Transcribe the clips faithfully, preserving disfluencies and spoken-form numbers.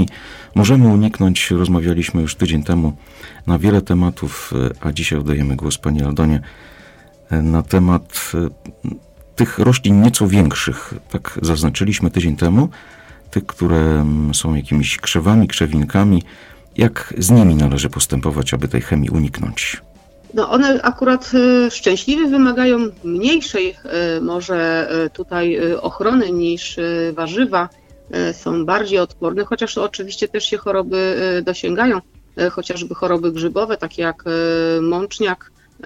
chemii możemy uniknąć. Rozmawialiśmy już tydzień temu na wiele tematów, a dzisiaj oddajemy głos pani Aldonie na temat tych roślin nieco większych, tak zaznaczyliśmy tydzień temu, tych, które są jakimiś krzewami, krzewinkami. Jak z nimi należy postępować, aby tej chemii uniknąć? No one akurat y, szczęśliwie wymagają mniejszej y, może y, tutaj y, ochrony niż y, warzywa. Y, są bardziej odporne, chociaż oczywiście też się choroby y, dosięgają, y, chociażby choroby grzybowe, takie jak y, mączniak.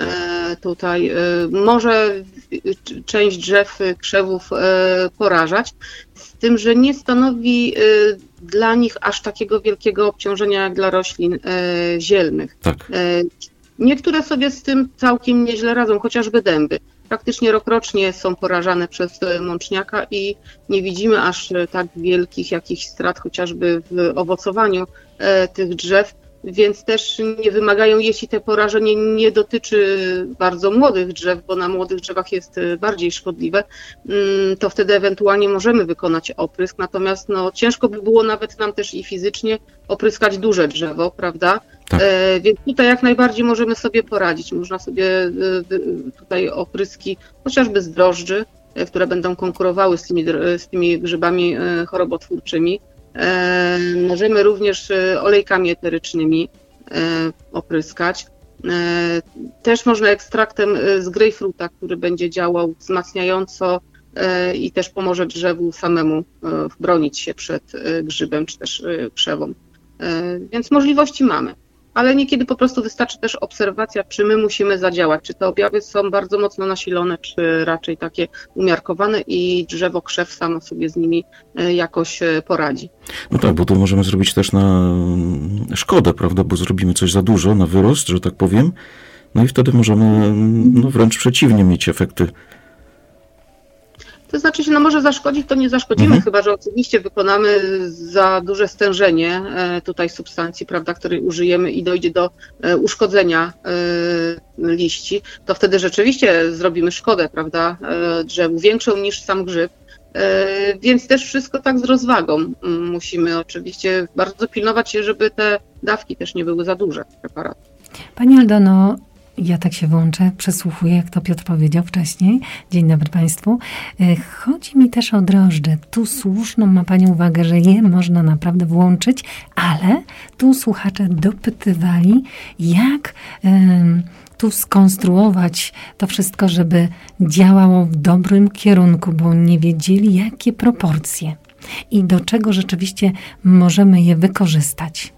Y, tutaj y, może y, część drzew, y, krzewów y, porażać, z tym, że nie stanowi y, dla nich aż takiego wielkiego obciążenia jak dla roślin y, zielnych. Tak. Y, Niektóre sobie z tym całkiem nieźle radzą, chociażby dęby. Praktycznie rokrocznie są porażane przez mączniaka i nie widzimy aż tak wielkich jakichś strat, chociażby w owocowaniu e, tych drzew, więc też nie wymagają, jeśli te porażenie nie dotyczy bardzo młodych drzew, bo na młodych drzewach jest bardziej szkodliwe, to wtedy ewentualnie możemy wykonać oprysk, natomiast no, ciężko by było nawet nam też i fizycznie opryskać duże drzewo, prawda? Tak. E, więc tutaj jak najbardziej możemy sobie poradzić. Można sobie e, tutaj opryski chociażby z drożdży, e, które będą konkurowały z tymi, z tymi grzybami e, chorobotwórczymi. E, możemy również e, olejkami eterycznymi e, opryskać. E, też można ekstraktem z grejpfruta, który będzie działał wzmacniająco e, i też pomoże drzewu samemu e, bronić się przed e, grzybem czy też e, krzewą. E, więc możliwości mamy. Ale niekiedy po prostu wystarczy też obserwacja, czy my musimy zadziałać, czy te objawy są bardzo mocno nasilone, czy raczej takie umiarkowane i drzewo, krzew samo sobie z nimi jakoś poradzi. No tak, bo to możemy zrobić też na szkodę, prawda, bo zrobimy coś za dużo, na wyrost, że tak powiem, no i wtedy możemy no wręcz przeciwnie mieć efekty. To znaczy się, no może zaszkodzić, to nie zaszkodzimy, mhm. chyba że oczywiście wykonamy za duże stężenie tutaj substancji, prawda, której użyjemy i dojdzie do uszkodzenia liści, to wtedy rzeczywiście zrobimy szkodę, prawda, drzewu, większą niż sam grzyb. Więc też wszystko tak z rozwagą. Musimy oczywiście bardzo pilnować się, żeby te dawki też nie były za duże preparatów. Pani Aldono, ja tak się włączę, przesłuchuję, jak to Piotr powiedział wcześniej. Dzień dobry Państwu. Chodzi mi też o drożdże. Tu słuszną ma Pani uwagę, że je można naprawdę włączyć, ale tu słuchacze dopytywali, jak y, tu skonstruować to wszystko, żeby działało w dobrym kierunku, bo nie wiedzieli, jakie proporcje i do czego rzeczywiście możemy je wykorzystać.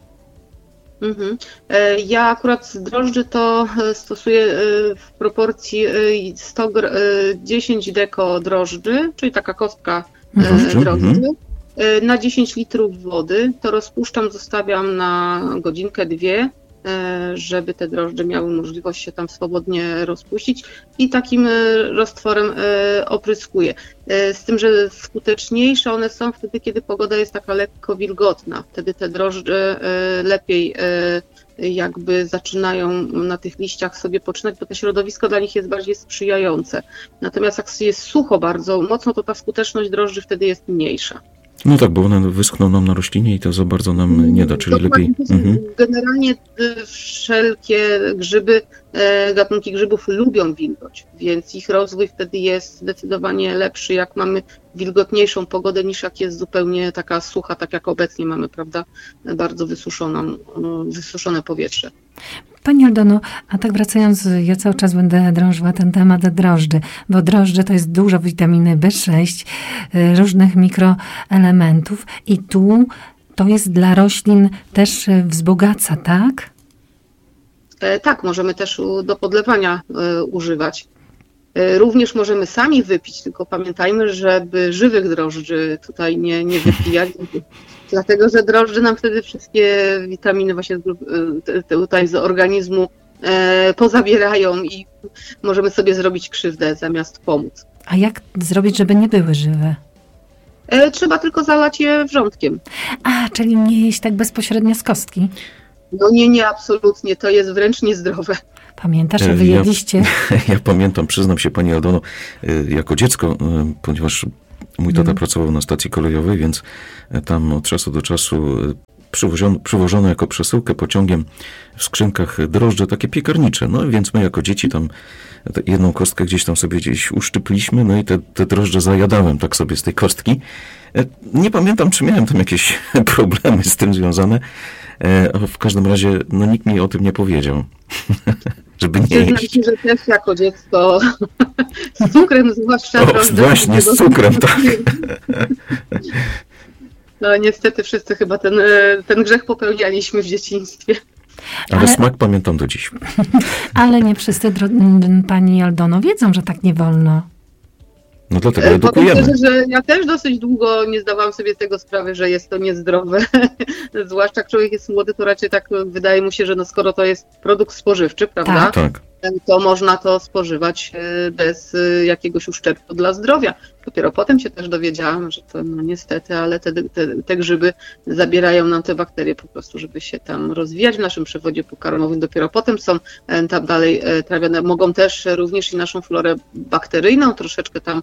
Mhm. Ja akurat z drożdży to stosuję w proporcji sto, dziesięć deko drożdży, czyli taka kostka drożdży, drożdży na dziesięć litrów wody. To rozpuszczam, zostawiam na godzinkę, dwie, żeby te drożdże miały możliwość się tam swobodnie rozpuścić i takim roztworem opryskuję. Z tym, że skuteczniejsze one są wtedy, kiedy pogoda jest taka lekko wilgotna. Wtedy te drożdże lepiej jakby zaczynają na tych liściach sobie poczynać, bo to środowisko dla nich jest bardziej sprzyjające. Natomiast jak jest sucho bardzo mocno, to ta skuteczność drożdży wtedy jest mniejsza. No tak, bo one wyschną nam na roślinie i to za bardzo nam nie da, czyli lepiej... Mhm. Generalnie wszelkie grzyby, gatunki grzybów lubią wilgoć, więc ich rozwój wtedy jest zdecydowanie lepszy, jak mamy wilgotniejszą pogodę, niż jak jest zupełnie taka sucha, tak jak obecnie mamy, prawda, bardzo wysuszoną, wysuszone powietrze. Pani Aldono, a tak wracając, ja cały czas będę drążyła ten temat drożdży, bo drożdże to jest dużo witaminy B sześć, różnych mikroelementów i tu to jest dla roślin też wzbogaca, tak? E, tak, możemy też do podlewania e, używać. E, również możemy sami wypić, tylko pamiętajmy, żeby żywych drożdży tutaj nie, nie wypijać. Dlatego, że drożdże nam wtedy wszystkie witaminy właśnie tutaj z organizmu e, pozabierają i możemy sobie zrobić krzywdę zamiast pomóc. A jak zrobić, żeby nie były żywe? E, trzeba tylko zalać je wrzątkiem. A, czyli nie jeść tak bezpośrednio z kostki? No nie, nie, absolutnie. To jest wręcz niezdrowe. Pamiętasz, że wy jedliście? Ja, ja pamiętam, przyznam się Pani Aldono, jako dziecko, ponieważ Mój tata hmm. pracował na stacji kolejowej, więc tam od czasu do czasu przywożono, przywożono jako przesyłkę pociągiem w skrzynkach drożdże takie piekarnicze. No więc my jako dzieci tam jedną kostkę gdzieś tam sobie gdzieś uszczypliśmy, no i te, te drożdże zajadałem tak sobie z tej kostki. Nie pamiętam, czy miałem tam jakieś problemy z tym związane. W każdym razie, no nikt mi o tym nie powiedział, żeby nie jeść. Znaczy, że też jako dziecko z cukrem zwłaszcza. O, właśnie, z cukrem, tak. No niestety wszyscy chyba ten, ten grzech popełnialiśmy w dzieciństwie. Ale, Ale smak pamiętam do dziś. Ale nie wszyscy, pani Aldono, wiedzą, że tak nie wolno. No dlatego edukujemy. Powiem szczerze, że ja też dosyć długo nie zdawałam sobie z tego sprawy, że jest to niezdrowe. Zwłaszcza jak człowiek jest młody, to raczej tak wydaje mu się, że no skoro to jest produkt spożywczy, prawda? Tak. tak. To można to spożywać bez jakiegoś uszczerbku dla zdrowia. Dopiero potem się też dowiedziałam, że to no niestety, ale te, te, te grzyby zabierają nam te bakterie po prostu, żeby się tam rozwijać w naszym przewodzie pokarmowym. Dopiero potem są tam dalej trawione. Mogą też również i naszą florę bakteryjną troszeczkę tam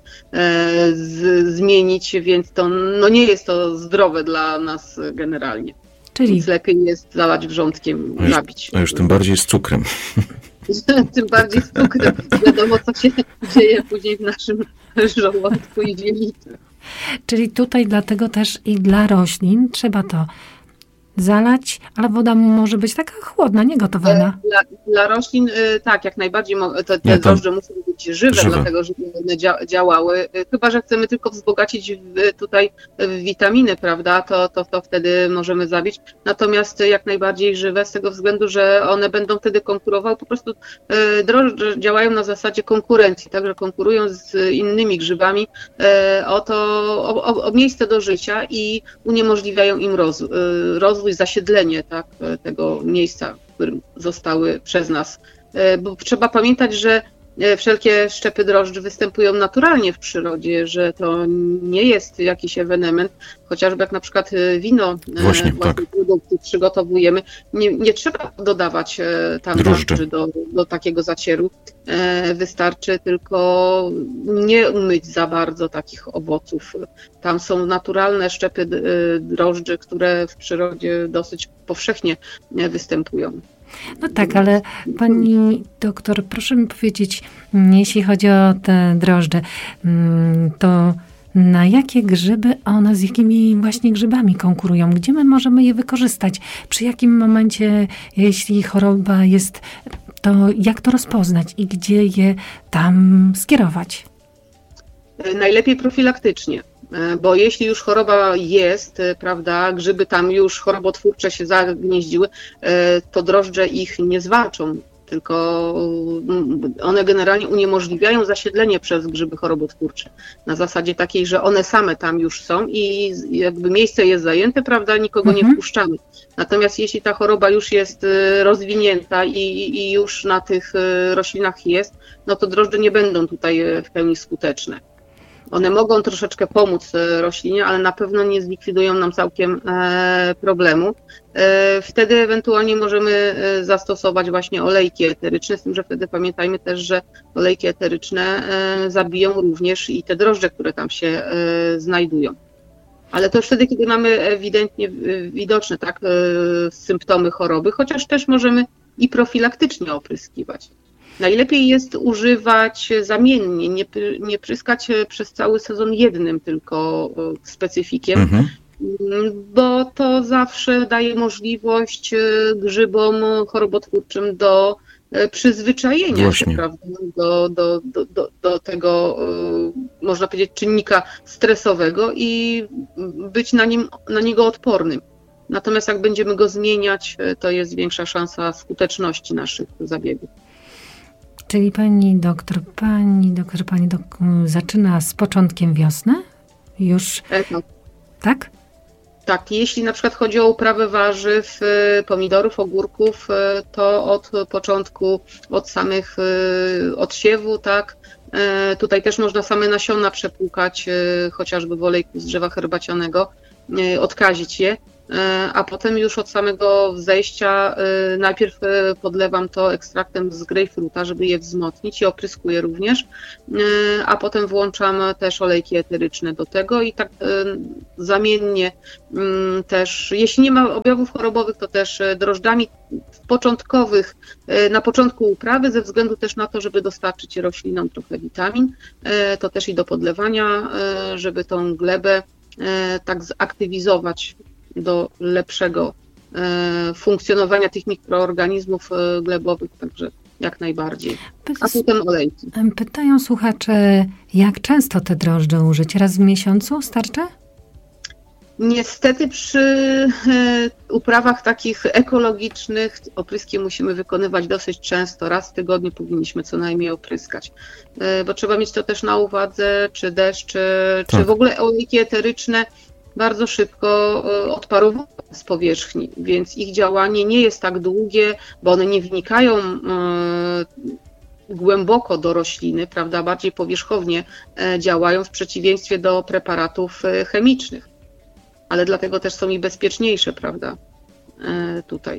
z, zmienić, więc to no nie jest to zdrowe dla nas generalnie. Czyli Więc lepiej jest zalać wrzątkiem, a już, nabić. A już tym bardziej z cukrem. Tym bardziej z cukrem. Wiadomo, co się dzieje później w naszym żołądku i dzielnicy. Czyli tutaj dlatego też i dla roślin trzeba to zalać, ale woda może być taka chłodna, nie gotowana. Dla, dla roślin tak, jak najbardziej te, te drożdże muszą być żywe, żywe, dlatego żeby one dzia, działały. Chyba że chcemy tylko wzbogacić w, tutaj w witaminy, prawda, to, to, to wtedy możemy zabić. Natomiast jak najbardziej żywe z tego względu, że one będą wtedy konkurowały. Po prostu drożdże działają na zasadzie konkurencji, także konkurują z innymi grzybami o to, o, o miejsce do życia i uniemożliwiają im rozwój. rozwój zasiedlenie tak, tego miejsca, w którym zostały przez nas. Bo trzeba pamiętać, że wszelkie szczepy drożdży występują naturalnie w przyrodzie, że to nie jest jakiś ewenement, chociażby jak na przykład wino Właśnie, tak. produkty przygotowujemy, nie, nie trzeba dodawać tam drożdży do, do takiego zacieru. Wystarczy tylko nie umyć za bardzo takich owoców. Tam są naturalne szczepy drożdży, które w przyrodzie dosyć powszechnie występują. No tak, ale pani doktor, proszę mi powiedzieć, jeśli chodzi o te drożdże, to na jakie grzyby one, z jakimi właśnie grzybami konkurują? Gdzie my możemy je wykorzystać? Przy jakim momencie, jeśli choroba jest, to jak to rozpoznać i gdzie je tam skierować? Najlepiej profilaktycznie. Bo jeśli już choroba jest, prawda, grzyby tam już chorobotwórcze się zagnieździły, to drożdże ich nie zwalczą, tylko one generalnie uniemożliwiają zasiedlenie przez grzyby chorobotwórcze. Na zasadzie takiej, że one same tam już są i jakby miejsce jest zajęte, prawda, nikogo mhm. nie wpuszczamy. Natomiast jeśli ta choroba już jest rozwinięta i, i już na tych roślinach jest, no to drożdże nie będą tutaj w pełni skuteczne. One mogą troszeczkę pomóc roślinie, ale na pewno nie zlikwidują nam całkiem problemu. Wtedy ewentualnie możemy zastosować właśnie olejki eteryczne, z tym, że wtedy pamiętajmy też, że olejki eteryczne zabiją również i te drożdże, które tam się znajdują. Ale to już wtedy, kiedy mamy ewidentnie widoczne tak, symptomy choroby, chociaż też możemy i profilaktycznie opryskiwać. Najlepiej jest używać zamiennie, nie, nie pryskać przez cały sezon jednym tylko specyfikiem, mhm. bo to zawsze daje możliwość grzybom chorobotwórczym do przyzwyczajenia Właśnie. się, prawda, do, do, do, do, do tego, można powiedzieć, czynnika stresowego i być na, nim, na niego odpornym. Natomiast jak będziemy go zmieniać, to jest większa szansa skuteczności naszych zabiegów. Czyli pani doktor, pani doktor, pani dok zaczyna z początkiem wiosny? Już, no. tak? Tak, jeśli na przykład chodzi o uprawę warzyw, pomidorów, ogórków, to od początku, od samych odsiewu, tak. Tutaj też można same nasiona przepłukać, chociażby w olejku z drzewa herbacianego, odkazić je a potem już od samego wzejścia najpierw podlewam to ekstraktem z grejpfruta, żeby je wzmocnić i opryskuję również, a potem włączam też olejki eteryczne do tego i tak zamiennie też, jeśli nie ma objawów chorobowych, to też drożdżami początkowych, na początku uprawy, ze względu też na to, żeby dostarczyć roślinom trochę witamin, to też i do podlewania, żeby tą glebę tak zaktywizować do lepszego funkcjonowania tych mikroorganizmów glebowych, także jak najbardziej. A potem olejki. Pytają słuchacze, jak często te drożdże użyć? Raz w miesiącu starczy? Niestety przy uprawach takich ekologicznych opryski musimy wykonywać dosyć często. Raz w tygodniu powinniśmy co najmniej opryskać, bo trzeba mieć to też na uwadze, czy deszcz, czy, tak. czy w ogóle olejki eteryczne bardzo szybko odparowują z powierzchni, więc ich działanie nie jest tak długie, bo one nie wnikają głęboko do rośliny, prawda, bardziej powierzchownie działają w przeciwieństwie do preparatów chemicznych, ale dlatego też są i bezpieczniejsze, prawda, tutaj.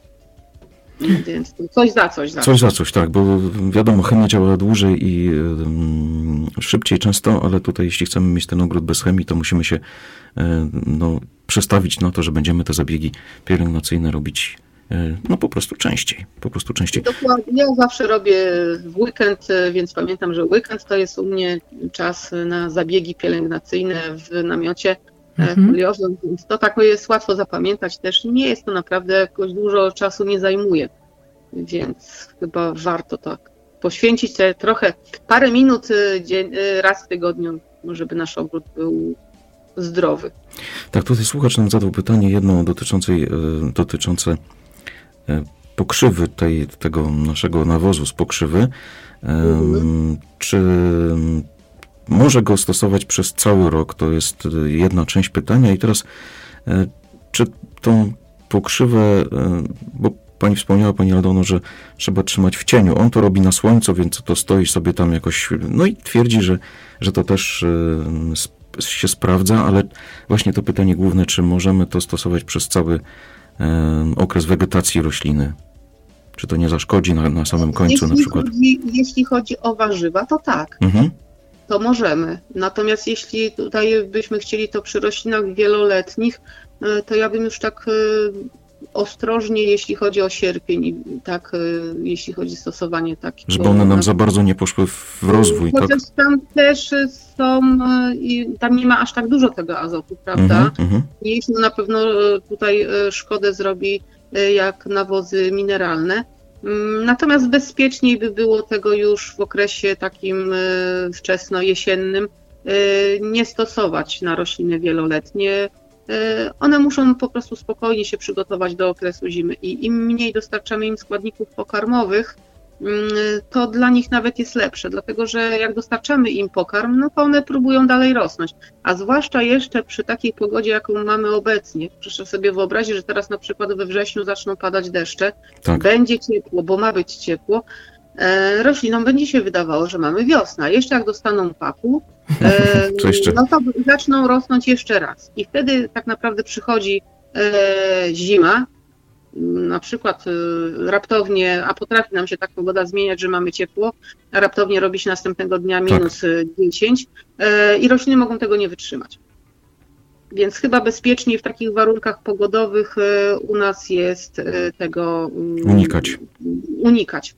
Więc coś za coś. Za coś za coś, tak, bo wiadomo, chemia działa dłużej i y, szybciej często, ale tutaj jeśli chcemy mieć ten ogród bez chemii, to musimy się y, no, przestawić na to, że będziemy te zabiegi pielęgnacyjne robić y, no po prostu częściej, po prostu częściej. Dokładnie, ja zawsze robię w weekend, więc pamiętam, że weekend to jest u mnie czas na zabiegi pielęgnacyjne w namiocie foliowym, więc to tak jest łatwo zapamiętać też. Nie jest to naprawdę jakoś dużo czasu nie zajmuje, więc chyba warto tak poświęcić te trochę, parę minut dzień, raz w tygodniu, żeby nasz ogród był zdrowy. Tak, tutaj słuchacz nam zadał pytanie jedno dotyczące, dotyczące pokrzywy tej, tego naszego nawozu z pokrzywy. Mhm. Czy może go stosować przez cały rok? To jest jedna część pytania. I teraz, czy tą pokrzywę, bo pani wspomniała, pani Aldono, że trzeba trzymać w cieniu. On to robi na słońcu, więc to stoi sobie tam jakoś, no i twierdzi, że, że to też się sprawdza, ale właśnie to pytanie główne, czy możemy to stosować przez cały okres wegetacji rośliny? Czy to nie zaszkodzi na, na samym końcu jeśli na przykład? Chodzi, jeśli chodzi o warzywa, to tak. Mhm. To możemy. Natomiast jeśli tutaj byśmy chcieli to przy roślinach wieloletnich, to ja bym już tak ostrożnie, jeśli chodzi o sierpień, tak, jeśli chodzi o stosowanie takiego. Żeby one nam za bardzo nie poszły w rozwój, chociaż tak? tam też są, tam nie ma aż tak dużo tego azotu, prawda? Mm-hmm. Jeśli na pewno tutaj szkodę zrobi jak nawozy mineralne. Natomiast bezpieczniej by było tego już w okresie takim wczesno-jesiennym nie stosować na rośliny wieloletnie. One muszą po prostu spokojnie się przygotować do okresu zimy i im mniej dostarczamy im składników pokarmowych, to dla nich nawet jest lepsze, dlatego że jak dostarczamy im pokarm, no to one próbują dalej rosnąć, a zwłaszcza jeszcze przy takiej pogodzie, jaką mamy obecnie. Proszę sobie wyobrazić, że teraz na przykład we wrześniu zaczną padać deszcze, tak. Będzie ciepło, bo ma być ciepło, e, roślinom będzie się wydawało, że mamy wiosnę, a jeszcze jak dostaną papu, e, no to zaczną rosnąć jeszcze raz i wtedy tak naprawdę przychodzi e, zima. Na przykład raptownie, a potrafi nam się tak pogoda zmieniać, że mamy ciepło, a raptownie robi się następnego dnia minus tak. dziesięć i rośliny mogą tego nie wytrzymać. Więc chyba bezpieczniej w takich warunkach pogodowych u nas jest tego unikać. unikać.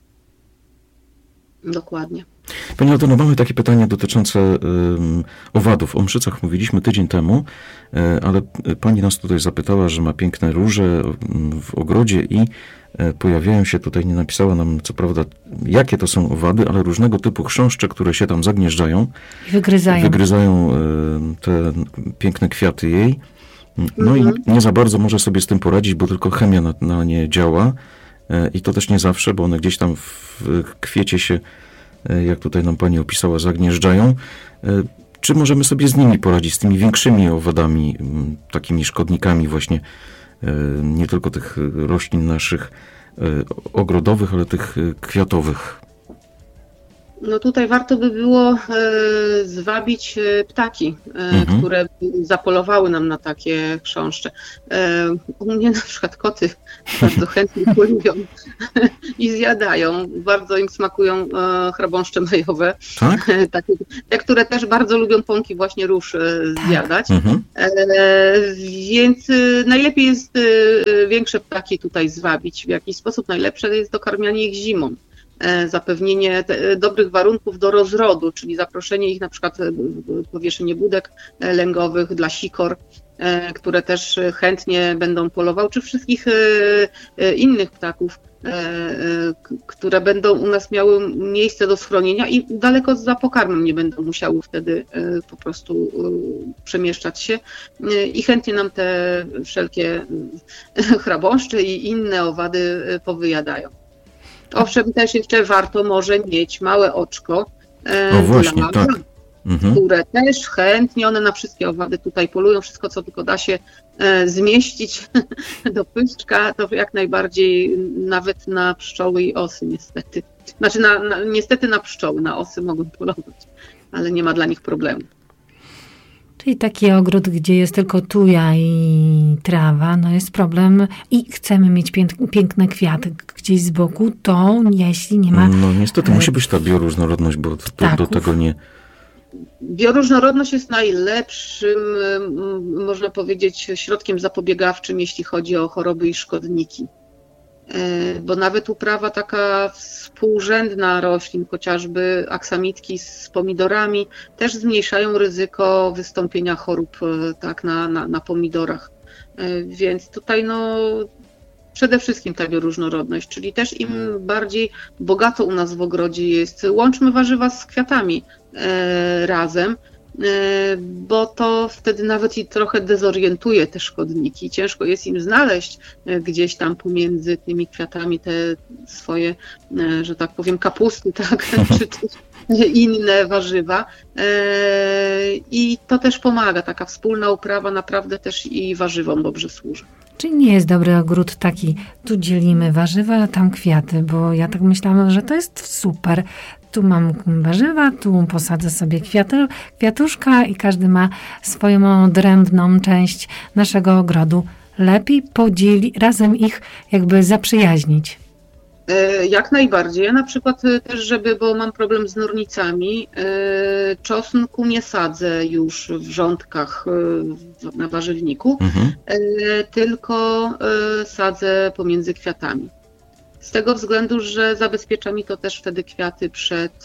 Dokładnie. Pani Aldono, mamy takie pytanie dotyczące um, owadów. O mszycach mówiliśmy tydzień temu, e, ale pani nas tutaj zapytała, że ma piękne róże w ogrodzie i e, pojawiają się, tutaj nie napisała nam co prawda jakie to są owady, ale różnego typu chrząszcze, które się tam zagnieżdżają. I wygryzają. Wygryzają e, te piękne kwiaty jej. No mhm. i nie za bardzo może sobie z tym poradzić, bo tylko chemia na, na nie działa. E, I to też nie zawsze, bo one gdzieś tam w kwiecie się, jak tutaj nam pani opisała, zagnieżdżają. Czy możemy sobie z nimi poradzić, z tymi większymi owadami, takimi szkodnikami właśnie, nie tylko tych roślin naszych ogrodowych, ale tych kwiatowych? No tutaj warto by było e, zwabić e, ptaki, e, mhm. które zapolowały nam na takie chrząszcze. E, u mnie na przykład koty bardzo chętnie polubią i zjadają. Bardzo im smakują e, chrabąszcze majowe, tak? e, takie, te, które też bardzo lubią pąki właśnie róż e, zjadać. Tak. Mhm. E, więc e, najlepiej jest e, większe ptaki tutaj zwabić. W jakiś sposób najlepsze jest dokarmianie ich zimą. Zapewnienie te, dobrych warunków do rozrodu, czyli zaproszenie ich na przykład powieszenie budek lęgowych dla sikor, które też chętnie będą polowały, czy wszystkich innych ptaków, które będą u nas miały miejsce do schronienia i daleko za pokarmem nie będą musiały wtedy po prostu przemieszczać się i chętnie nam te wszelkie chrabąszcze i inne owady powyjadają. Owszem, też jeszcze warto może mieć małe oczko, no właśnie, dla, tak. Mhm. które też chętnie, one na wszystkie owady tutaj polują, wszystko co tylko da się e, zmieścić do pyszczka, to jak najbardziej nawet na pszczoły i osy niestety. Znaczy na, na, niestety na pszczoły, na osy mogą polować, ale nie ma dla nich problemu. Czyli taki ogród, gdzie jest tylko tuja i trawa, no jest problem i chcemy mieć piękne kwiaty gdzieś z boku, to jeśli nie ma... No niestety musi być ta bioróżnorodność, bo to, do tego nie... Bioróżnorodność jest najlepszym, można powiedzieć, środkiem zapobiegawczym, jeśli chodzi o choroby i szkodniki. Bo nawet uprawa taka współrzędna roślin, chociażby aksamitki z pomidorami, też zmniejszają ryzyko wystąpienia chorób tak, na, na, na pomidorach. Więc tutaj no, przede wszystkim ta bioróżnorodność, czyli też im bardziej bogato u nas w ogrodzie jest, łączmy warzywa z kwiatami e, razem, bo to wtedy nawet i trochę dezorientuje te szkodniki. Ciężko jest im znaleźć gdzieś tam pomiędzy tymi kwiatami te swoje, że tak powiem, kapusty, tak, czy, czy inne warzywa. I to też pomaga. Taka wspólna uprawa naprawdę też i warzywom dobrze służy. Czyli nie jest dobry ogród taki, tu dzielimy warzywa, tam kwiaty, bo ja tak myślałam, że to jest super. Tu mam warzywa, tu posadzę sobie kwiaty, kwiatuszka i każdy ma swoją odrębną część naszego ogrodu. Lepiej podzieli, razem ich jakby zaprzyjaźnić. Jak najbardziej. Ja na przykład też, żeby, bo mam problem z nornicami, czosnku nie sadzę już w rządkach na warzywniku, mhm. tylko sadzę pomiędzy kwiatami. Z tego względu, że zabezpiecza mi to też wtedy kwiaty przed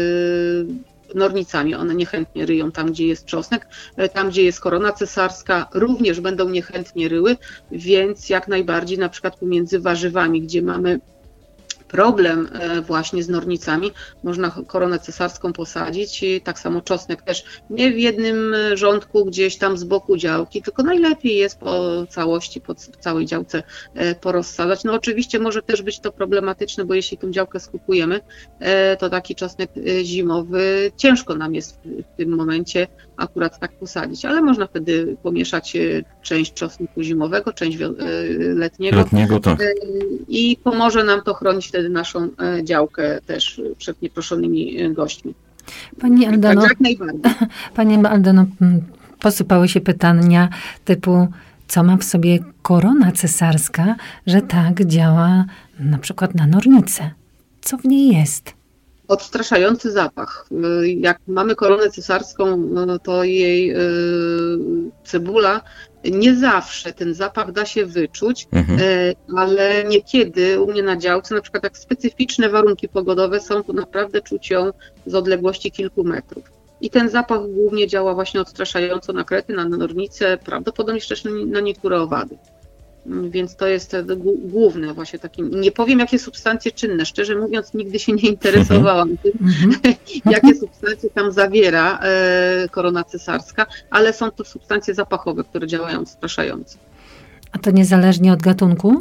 nornicami. One niechętnie ryją tam, gdzie jest czosnek, tam, gdzie jest korona cesarska, również będą niechętnie ryły, więc jak najbardziej na przykład pomiędzy warzywami, gdzie mamy problem właśnie z nornicami, można koronę cesarską posadzić, tak samo czosnek też nie w jednym rządku gdzieś tam z boku działki, tylko najlepiej jest po całości, po całej działce porozsadzać. No oczywiście może też być to problematyczne, bo jeśli tą działkę skupujemy, to taki czosnek zimowy ciężko nam jest w tym momencie akurat tak posadzić, ale można wtedy pomieszać część czosnku zimowego, część letniego, letniego tak. I pomoże nam to chronić wtedy naszą działkę też przed nieproszonymi gośćmi. Pani Aldano, tak, jak najbardziej. Pani Aldano, posypały się pytania typu, co ma w sobie korona cesarska, że tak działa na przykład na nornicę. Co w niej jest? Odstraszający zapach. Jak mamy koronę cesarską, to jej cebula, nie zawsze ten zapach da się wyczuć, mhm. ale niekiedy u mnie na działce, na przykład jak specyficzne warunki pogodowe są, to naprawdę czuć ją z odległości kilku metrów. I ten zapach głównie działa właśnie odstraszająco na krety, na nornice, prawdopodobnie też na niektóre owady. Więc to jest główne właśnie takie, nie powiem jakie substancje czynne, szczerze mówiąc nigdy się nie interesowałam tym, mm-hmm. jakie substancje tam zawiera e, korona cesarska, ale są to substancje zapachowe, które działają odstraszająco. A to niezależnie od gatunku?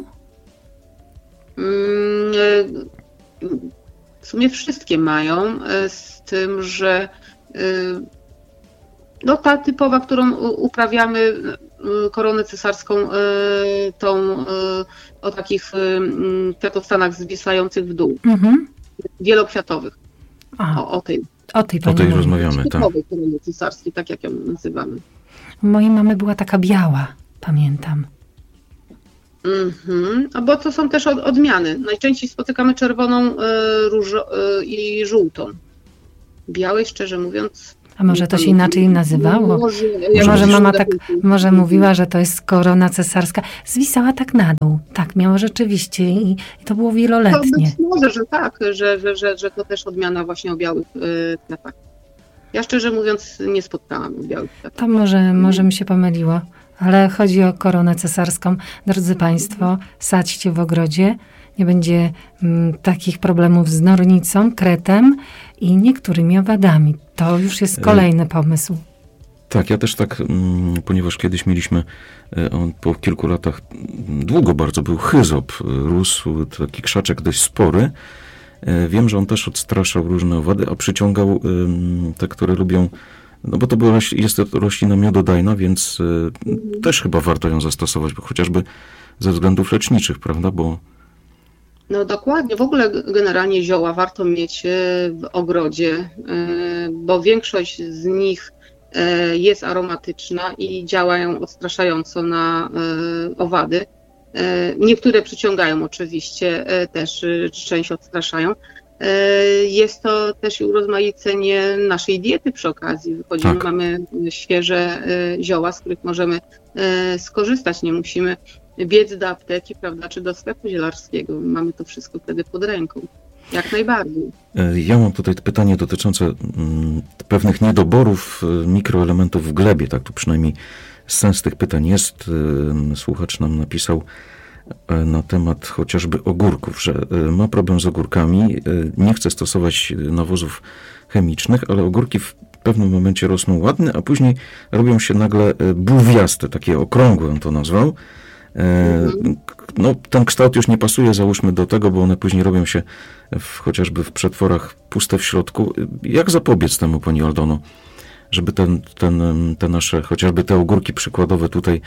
Mm, e, w sumie wszystkie mają, e, z tym, że e, no ta typowa, którą uprawiamy, koronę cesarską, tą o takich kwiatostanach zwisających w dół, mhm. wielokwiatowych. O, o tej, o tej, o tej rozmawiamy, tak. Koronie cesarskiej, tak jak ją nazywamy. U mojej mamy była taka biała, pamiętam. Mhm. A bo to są też od, odmiany. Najczęściej spotykamy czerwoną y, różo, y, i żółtą. Białej, szczerze mówiąc... A może to się inaczej nazywało? Może, ja może mama tak, może mówiła, że to jest korona cesarska. Zwisała tak na dół. Tak, miała rzeczywiście i, i to było wieloletnie. To być może, że tak, że, że, że, że to też odmiana właśnie o białych y, kwiatach. Ja szczerze mówiąc nie spotkałam białych kwiatów. To może, może mi się pomyliło. Ale chodzi o koronę cesarską. Drodzy Państwo, sadźcie w ogrodzie. Nie będzie m, takich problemów z nornicą, kretem i niektórymi owadami. To już jest kolejny pomysł. Tak, ja też tak, m, ponieważ kiedyś mieliśmy, on po kilku latach, długo bardzo był chyzop, rósł taki krzaczek dość spory. Wiem, że on też odstraszał różne owady, a przyciągał m, te, które lubią. No bo to była, jest to roślina miododajna, więc y, też chyba warto ją zastosować, bo chociażby ze względów leczniczych, prawda? Bo... No dokładnie. W ogóle generalnie zioła warto mieć w ogrodzie, y, bo większość z nich y, jest aromatyczna i działają odstraszająco na y, owady. Y, niektóre przyciągają oczywiście, y, też y, część odstraszają. Jest to też urozmaicenie naszej diety przy okazji. Wychodzimy, tak. Mamy świeże zioła, z których możemy skorzystać. Nie musimy biec do apteki, prawda, czy do sklepu zielarskiego. Mamy to wszystko wtedy pod ręką. Jak najbardziej. Ja mam tutaj pytanie dotyczące mm, pewnych niedoborów mikroelementów w glebie. Tak, tu przynajmniej sens tych pytań jest. Słuchacz nam napisał na temat chociażby ogórków, że ma problem z ogórkami, nie chce stosować nawozów chemicznych, ale ogórki w pewnym momencie rosną ładne, a później robią się nagle bułwiaste, takie okrągłe on to nazwał. No, ten kształt już nie pasuje, załóżmy, do tego, bo one później robią się w, chociażby w przetworach puste w środku. Jak zapobiec temu, pani Aldono, żeby ten, ten, te nasze, chociażby te ogórki przykładowe tutaj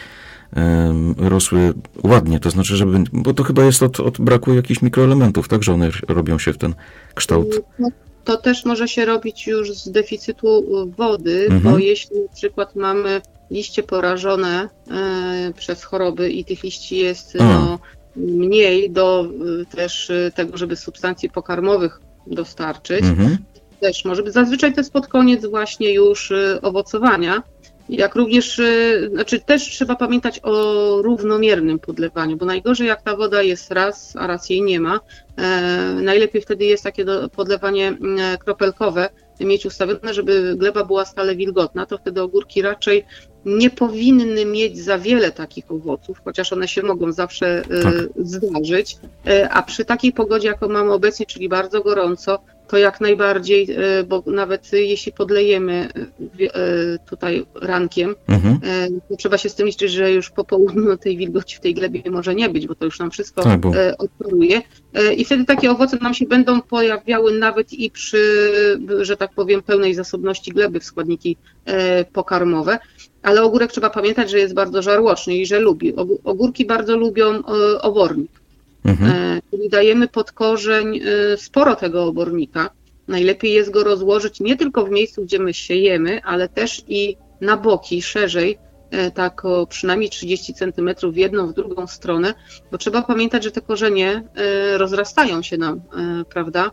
rosły ładnie, to znaczy, żeby, bo to chyba jest od, od braku jakichś mikroelementów, tak, że one robią się w ten kształt. No, to też może się robić już z deficytu wody, mhm. bo jeśli na przykład mamy liście porażone e, przez choroby i tych liści jest no, mniej do e, też tego, żeby substancji pokarmowych dostarczyć, mhm. też może być, zazwyczaj to jest pod koniec właśnie już e, owocowania. Jak również, znaczy też trzeba pamiętać o równomiernym podlewaniu, bo najgorzej jak ta woda jest raz, a raz jej nie ma. E, najlepiej wtedy jest takie do, podlewanie kropelkowe, mieć ustawione, żeby gleba była stale wilgotna, to wtedy ogórki raczej nie powinny mieć za wiele takich owoców, chociaż one się mogą zawsze tak. e, zdarzyć, e, a przy takiej pogodzie, jaką mamy obecnie, czyli bardzo gorąco, to jak najbardziej, bo nawet jeśli podlejemy tutaj rankiem, mhm. to trzeba się z tym liczyć, że już po południu tej wilgoci w tej glebie może nie być, bo to już nam wszystko tak, bo... odparuje. I wtedy takie owoce nam się będą pojawiały nawet i przy, że tak powiem, pełnej zasobności gleby w składniki pokarmowe. Ale ogórek trzeba pamiętać, że jest bardzo żarłoczny i że lubi. Ogórki bardzo lubią obornik. Mhm. Czyli dajemy pod korzeń sporo tego obornika. Najlepiej jest go rozłożyć nie tylko w miejscu, gdzie my siejemy, ale też i na boki, szerzej, tak o przynajmniej trzydzieści centymetrów w jedną, w drugą stronę, bo trzeba pamiętać, że te korzenie rozrastają się nam, prawda?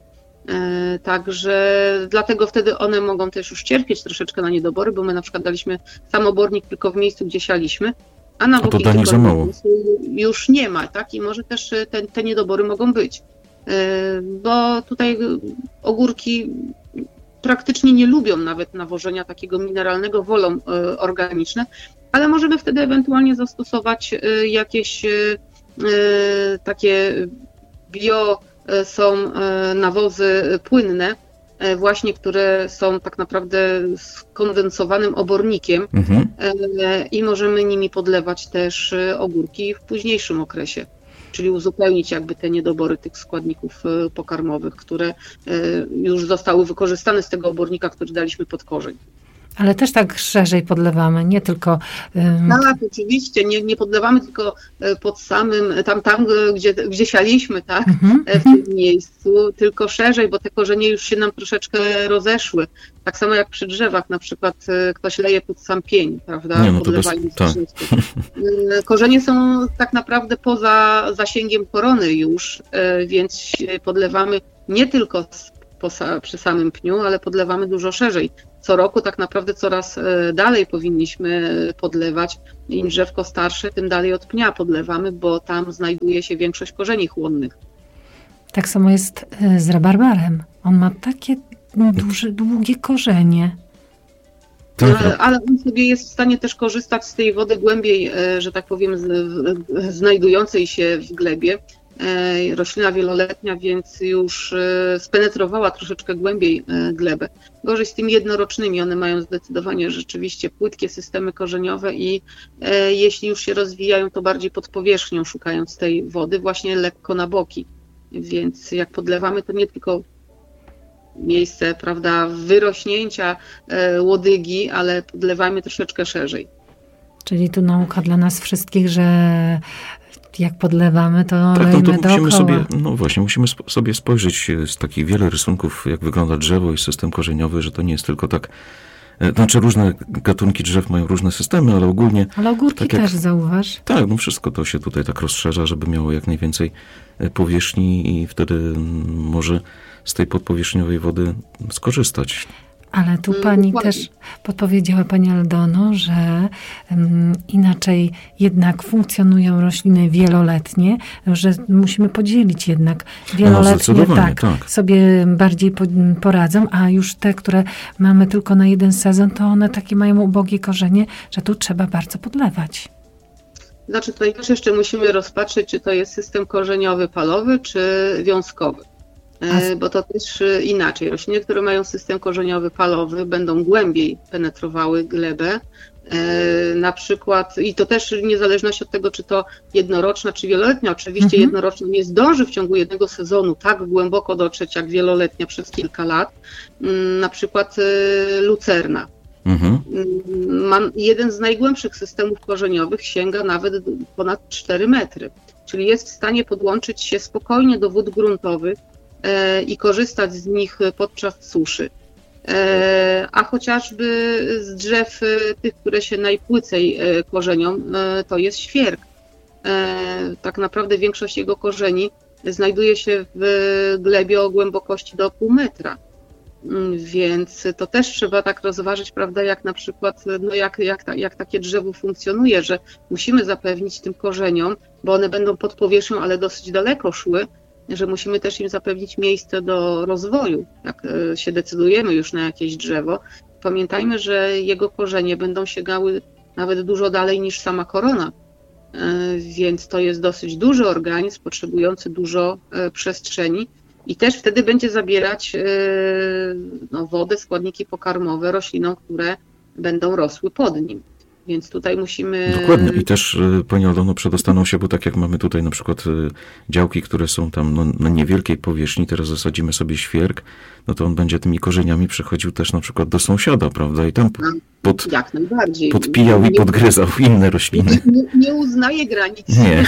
Także dlatego wtedy one mogą też już cierpieć troszeczkę na niedobory, bo my na przykład daliśmy sam obornik tylko w miejscu, gdzie sialiśmy, a na boki już nie ma, tak? I może też te, te niedobory mogą być. Bo tutaj ogórki praktycznie nie lubią nawet nawożenia takiego mineralnego, wolą organiczne, ale możemy wtedy ewentualnie zastosować jakieś takie bio są nawozy płynne, właśnie, które są tak naprawdę skondensowanym obornikiem mhm. i możemy nimi podlewać też ogórki w późniejszym okresie, czyli uzupełnić jakby te niedobory tych składników pokarmowych, które już zostały wykorzystane z tego obornika, który daliśmy pod korzeń. Ale też tak szerzej podlewamy, nie tylko... Um... Tak, oczywiście, nie, nie podlewamy tylko pod samym, tam, tam gdzie, gdzie sialiśmy, tak, mhm. w tym miejscu, tylko szerzej, bo te korzenie już się nam troszeczkę rozeszły. Tak samo jak przy drzewach, na przykład ktoś leje pod sam pień, prawda, nie, no to bez... tak. Korzenie są tak naprawdę poza zasięgiem korony już, więc podlewamy nie tylko przy samym pniu, ale podlewamy dużo szerzej. Co roku tak naprawdę coraz dalej powinniśmy podlewać. Im drzewko starsze, tym dalej od pnia podlewamy, bo tam znajduje się większość korzeni chłonnych. Tak samo jest z rabarbarem. On ma takie duże, długie korzenie. Ale, ale on sobie jest w stanie też korzystać z tej wody głębiej, że tak powiem, znajdującej się w glebie. Roślina wieloletnia, więc już spenetrowała troszeczkę głębiej glebę. Gorzej z tymi jednorocznymi, one mają zdecydowanie rzeczywiście płytkie systemy korzeniowe i jeśli już się rozwijają, to bardziej pod powierzchnią, szukając tej wody, właśnie lekko na boki. Więc jak podlewamy, to nie tylko miejsce, prawda, wyrośnięcia łodygi, ale podlewamy troszeczkę szerzej. Czyli tu nauka dla nas wszystkich, że jak podlewamy, to tak, lejmy no to musimy dookoła. sobie, no właśnie, musimy sp- sobie spojrzeć z takich wiele rysunków, jak wygląda drzewo i system korzeniowy, że to nie jest tylko tak, znaczy różne gatunki drzew mają różne systemy, ale ogólnie... Ale ogórki tak jak, też, zauważ. Tak, no wszystko to się tutaj tak rozszerza, żeby miało jak najwięcej powierzchni i wtedy może z tej podpowierzchniowej wody skorzystać. Ale tu pani Dokładnie. też podpowiedziała, pani Aldono, że um, inaczej jednak funkcjonują rośliny wieloletnie, że musimy podzielić jednak wieloletnie, no, tak, tak, sobie bardziej po, poradzą, a już te, które mamy tylko na jeden sezon, to one takie mają ubogie korzenie, że tu trzeba bardzo podlewać. Znaczy tutaj też jeszcze musimy rozpatrzeć, czy to jest system korzeniowy palowy, czy wiązkowy. A... Bo to też inaczej. Rośliny, które mają system korzeniowy palowy, będą głębiej penetrowały glebę. Na przykład, i to też w zależności od tego, czy to jednoroczna, czy wieloletnia. Oczywiście mhm. jednoroczna nie zdąży w ciągu jednego sezonu tak głęboko dotrzeć, jak wieloletnia przez kilka lat. Na przykład lucerna. Mhm. Ma jeden z najgłębszych systemów korzeniowych, sięga nawet ponad cztery metry. Czyli jest w stanie podłączyć się spokojnie do wód gruntowych i korzystać z nich podczas suszy. A chociażby z drzew tych, które się najpłycej korzenią, to jest świerk. Tak naprawdę większość jego korzeni znajduje się w glebie o głębokości do pół metra. Więc to też trzeba tak rozważyć, prawda, jak na przykład, no jak, jak, jak takie drzewo funkcjonuje, że musimy zapewnić tym korzeniom, bo one będą pod powierzchnią, ale dosyć daleko szły, że musimy też im zapewnić miejsce do rozwoju. Jak się decydujemy już na jakieś drzewo, pamiętajmy, że jego korzenie będą sięgały nawet dużo dalej niż sama korona. Więc to jest dosyć duży organizm, potrzebujący dużo przestrzeni i też wtedy będzie zabierać no, wodę, składniki pokarmowe roślinom, które będą rosły pod nim. Więc tutaj musimy... Dokładnie. I też, pani Aldono, przedostaną się, bo tak jak mamy tutaj na przykład działki, które są tam no, na niewielkiej powierzchni, teraz zasadzimy sobie świerk, no to on będzie tymi korzeniami przechodził też na przykład do sąsiada, prawda? I tam pod, jak najbardziej. podpijał nie, i podgryzał inne rośliny. Nie, nie uznaje granic. Nie.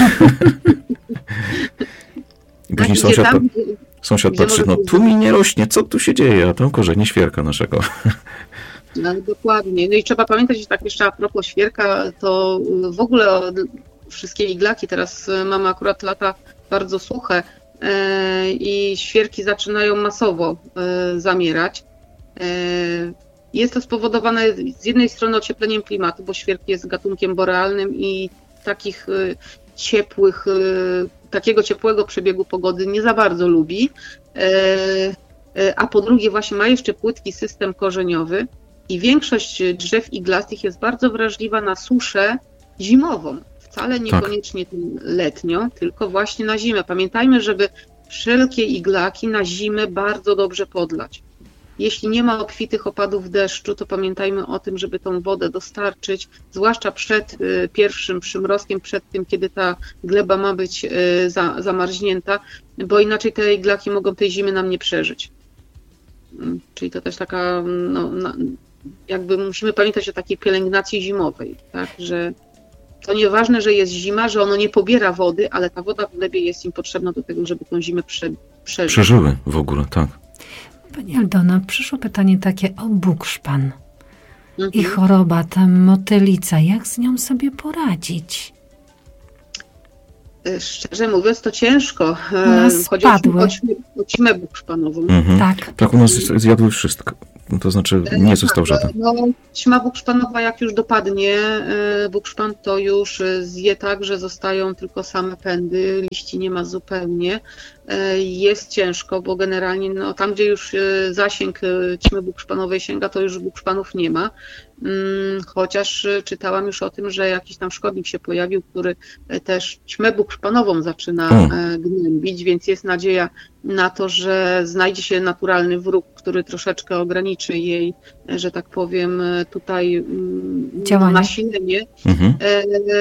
I później sąsiad, tam, sąsiad patrzy, no tu mi nie rośnie, co tu się dzieje? A tam korzenie świerka naszego. No, dokładnie. No i trzeba pamiętać, że tak jeszcze a propos świerka, to w ogóle wszystkie iglaki, teraz mamy akurat lata bardzo suche i świerki zaczynają masowo zamierać. Jest to spowodowane z jednej strony ociepleniem klimatu, bo świerk jest gatunkiem borealnym i takich ciepłych, takiego ciepłego przebiegu pogody nie za bardzo lubi, a po drugie właśnie ma jeszcze płytki system korzeniowy i większość drzew iglastych jest bardzo wrażliwa na suszę zimową, wcale niekoniecznie tak. letnią, tylko właśnie na zimę. Pamiętajmy, żeby wszelkie iglaki na zimę bardzo dobrze podlać. Jeśli nie ma obfitych opadów deszczu, to pamiętajmy o tym, żeby tą wodę dostarczyć, zwłaszcza przed pierwszym przymrozkiem, przed tym, kiedy ta gleba ma być za, zamarznięta, bo inaczej te iglaki mogą tej zimy nam nie przeżyć. Czyli to też taka no, jakby musimy pamiętać o takiej pielęgnacji zimowej, tak, że to nieważne, że jest zima, że ono nie pobiera wody, ale ta woda w glebie jest im potrzebna do tego, żeby tą zimę prze, przeżyć. Przeżyły w ogóle, tak. Pani Aldona, przyszło pytanie takie o bukszpan Mhm. i choroba, ta motylica. Jak z nią sobie poradzić? Szczerze mówiąc, to ciężko. U nas Chodzi o, spadły. o, ćmę- o ćmę bukszpanową. Mhm. Tak. Tak, u nas zjadły wszystko. To znaczy nie został Tak, żaden. No, ćma bukszpanowa, jak już dopadnie e, bukszpan, to już e, zje tak, że zostają tylko same pędy, liści nie ma zupełnie. E, Jest ciężko, bo generalnie no, tam, gdzie już e, zasięg e, ćmy bukszpanowej sięga, to już bukszpanów nie ma. Mm, Chociaż e, czytałam już o tym, że jakiś tam szkodnik się pojawił, który e, też ćmę bukszpanową zaczyna O. e, gnębić, więc jest nadzieja na to, że znajdzie się naturalny wróg, który troszeczkę ograniczy jej, e, że tak powiem, e, tutaj mm, no, Działanie. nasilenie. Mhm. E,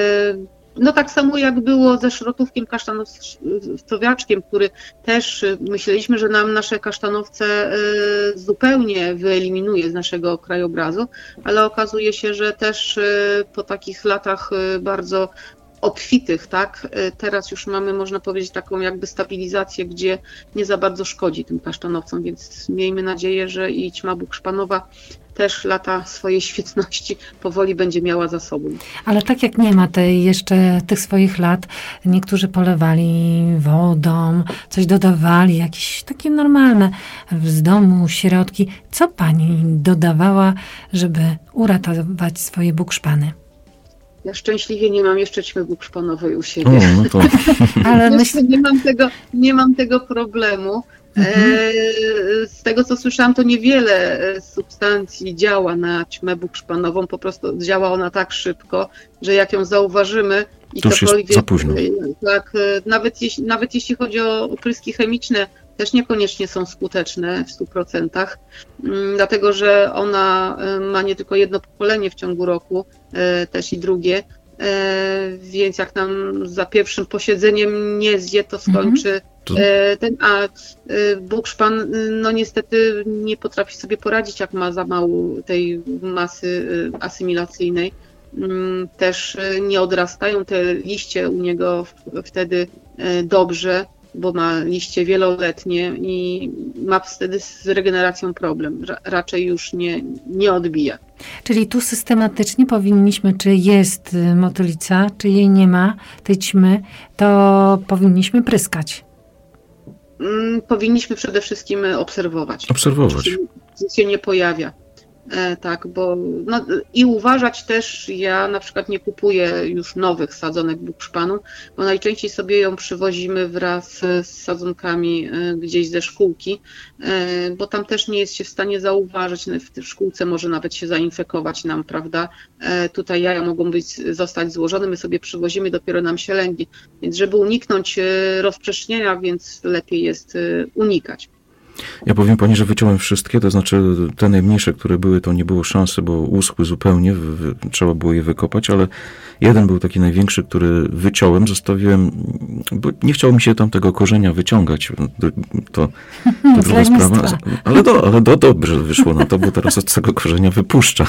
No tak samo jak było ze szrotówkiem kasztanowcowiaczkiem, który też e, myśleliśmy, że nam nasze kasztanowce e, zupełnie wyeliminuje z naszego krajobrazu, ale okazuje się, że też e, po takich latach e, bardzo obfitych, tak, e, teraz już mamy, można powiedzieć, taką jakby stabilizację, gdzie nie za bardzo szkodzi tym kasztanowcom, więc miejmy nadzieję, że i ćma bukszpanowa też lata swojej świetności powoli będzie miała za sobą. Ale tak jak nie ma tej jeszcze tych swoich lat, niektórzy polewali wodą, coś dodawali, jakieś takie normalne z domu środki. Co pani dodawała, żeby uratować swoje bukszpany? Ja szczęśliwie nie mam jeszcze ćmy bukszpanowej u siebie. O, no to Ale Jeszcze myśl... nie mam tego, nie mam tego problemu. Mhm. E, Z tego, co słyszałam, to niewiele e, substancji działa na ćmę bukszpanową. Po prostu działa ona tak szybko, że jak ją zauważymy i To już jest cokolwiek, za późno. e, tak, e, nawet jeśli, nawet jeśli chodzi o opryski chemiczne, też niekoniecznie są skuteczne w stu procentach, mm, dlatego że ona e, ma nie tylko jedno pokolenie w ciągu roku, e, też i drugie. E, Więc jak nam za pierwszym posiedzeniem nie zje, to skończy To- e, ten, a e, bukszpan e, no niestety nie potrafi sobie poradzić, jak ma za mało tej masy e, asymilacyjnej. Mm, Też e, nie odrastają te liście u niego w- wtedy e, dobrze, bo ma liście wieloletnie i ma wtedy z regeneracją problem. Ra- Raczej już nie, nie odbija. Czyli tu systematycznie powinniśmy, czy jest y, motylica, czy jej nie ma, tej ćmy, to powinniśmy pryskać. Mm, Powinniśmy przede wszystkim obserwować. obserwować. Czy się, czy się nie pojawia. E, tak, bo no, i uważać też, ja na przykład nie kupuję już nowych sadzonek bukszpanu, bo najczęściej sobie ją przywozimy wraz z sadzonkami e, gdzieś ze szkółki, e, bo tam też nie jest się w stanie zauważyć, w tej szkółce może nawet się zainfekować nam, prawda? E, tutaj jaja mogą być, zostać złożone, my sobie przywozimy, dopiero nam się lęgnie, więc żeby uniknąć e, rozprzestrzenienia, więc lepiej jest e, unikać. Ja powiem pani, że wyciąłem wszystkie, to znaczy te najmniejsze, które były, to nie było szansy, bo uschły zupełnie, w, w, trzeba było je wykopać, ale jeden był taki największy, który wyciąłem, zostawiłem, bo nie chciało mi się tam tego korzenia wyciągać, to, to druga sprawa, ale, do, ale do, dobrze wyszło na to, bo teraz od tego korzenia wypuszcza.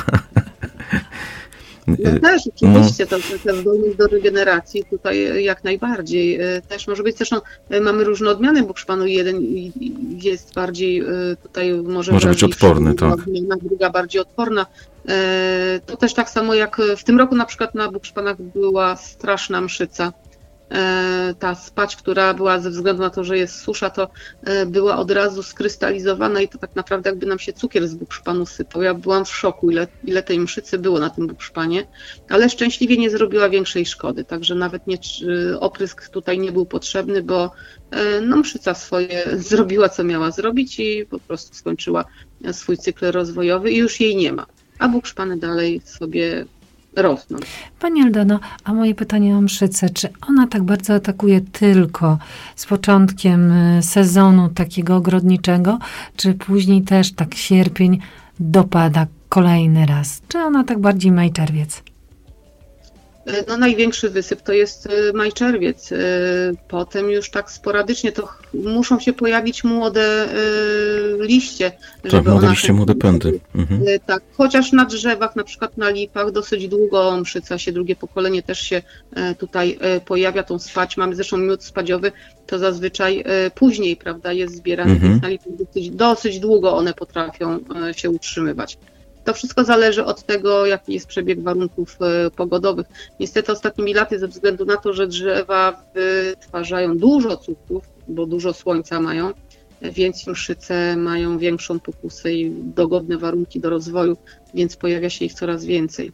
No też, oczywiście, to, to zdolność do regeneracji tutaj jak najbardziej. Też może być, zresztą mamy różne odmiany bukszpanu, jeden jest bardziej tutaj może, może być odporny, tak. Druga bardziej odporna. To też tak samo jak w tym roku na przykład na bukszpanach była straszna mszyca. Ta spać, która była ze względu na to, że jest susza, to była od razu skrystalizowana i to tak naprawdę jakby nam się cukier z bukszpanu sypał. Ja byłam w szoku, ile, ile tej mszycy było na tym bukszpanie, ale szczęśliwie nie zrobiła większej szkody, także nawet nie, oprysk tutaj nie był potrzebny, bo no, mszyca swoje zrobiła, co miała zrobić i po prostu skończyła swój cykl rozwojowy i już jej nie ma, a bukszpany dalej sobie rosną. Pani Aldono, a moje pytanie o mszycę, czy ona tak bardzo atakuje tylko z początkiem sezonu takiego ogrodniczego, czy później też tak sierpień dopada kolejny raz? Czy ona tak bardziej maj, czerwiec? No największy wysyp to jest maj, czerwiec. Potem już tak sporadycznie to muszą się pojawić młode liście. Tak, młode liście, młode pędy. Mhm. Tak, chociaż na drzewach, na przykład na lipach dosyć długo mszyca się, drugie pokolenie też się tutaj pojawia, tą spać. Mamy zresztą miód spadziowy, to zazwyczaj później, prawda, jest zbierany, mhm. więc na lipach dosyć, dosyć długo one potrafią się utrzymywać. To wszystko zależy od tego, jaki jest przebieg warunków pogodowych. Niestety ostatnimi laty, ze względu na to, że drzewa wytwarzają dużo cukrów, bo dużo słońca mają, więc mszyce mają większą pokusę i dogodne warunki do rozwoju, więc pojawia się ich coraz więcej.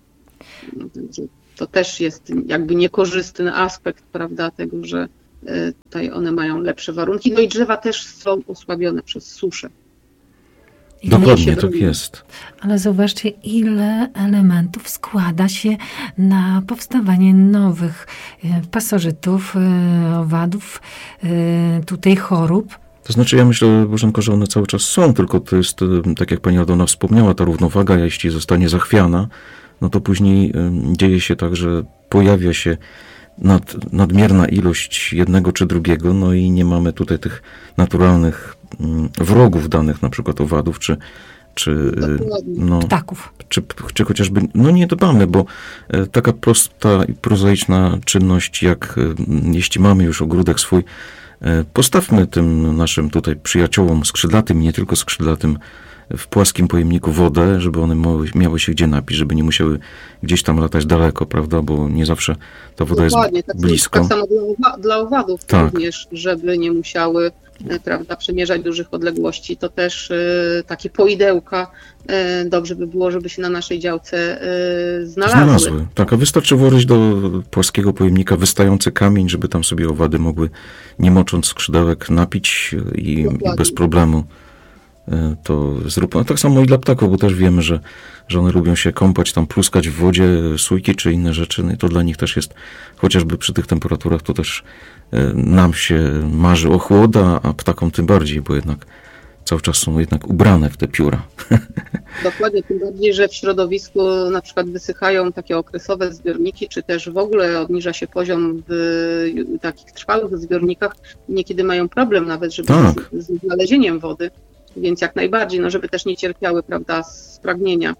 To też jest jakby niekorzystny aspekt, prawda, tego, że tutaj one mają lepsze warunki. No i drzewa też są osłabione przez suszę. Dokładnie, tak jest. Ale zauważcie, ile elementów składa się na powstawanie nowych pasożytów, owadów, tutaj chorób. To znaczy, ja myślę, Bożenko, że one cały czas są, tylko to jest, tak jak pani Aldona wspomniała, ta równowaga, jeśli zostanie zachwiana, no to później dzieje się tak, że pojawia się nad, nadmierna ilość jednego czy drugiego, no i nie mamy tutaj tych naturalnych wrogów danych, na przykład owadów, czy, czy, no, ptaków. Czy, czy chociażby, no nie dbamy, bo taka prosta i prozaiczna czynność, jak jeśli mamy już ogródek swój, postawmy tym naszym tutaj przyjaciołom skrzydlatym, nie tylko skrzydlatym, w płaskim pojemniku wodę, żeby one miały, miały się gdzie napić, żeby nie musiały gdzieś tam latać daleko, prawda, bo nie zawsze ta woda Dokładnie, jest tak blisko. Tak samo dla, dla owadów tak. również, żeby nie musiały, prawda, przemierzać dużych odległości. To też y, takie poidełka y, dobrze by było, żeby się na naszej działce y, znalazły. Znalazły. Tak, a wystarczy włożyć do płaskiego pojemnika wystający kamień, żeby tam sobie owady mogły, nie mocząc skrzydełek, napić i, i bez problemu to zrób. A tak samo i dla ptaków, bo też wiemy, że, że one lubią się kąpać, tam pluskać w wodzie, sójki czy inne rzeczy. No i to dla nich też jest, chociażby przy tych temperaturach, to też nam się marzy ochłoda, a ptakom tym bardziej, bo jednak cały czas są jednak ubrane w te pióra. Dokładnie, tym bardziej, że w środowisku na przykład wysychają takie okresowe zbiorniki, czy też w ogóle obniża się poziom w takich trwałych zbiornikach. Niekiedy mają problem nawet, żeby tak. z, z znalezieniem wody. Więc jak najbardziej, no żeby też nie cierpiały, prawda, z pragnienia.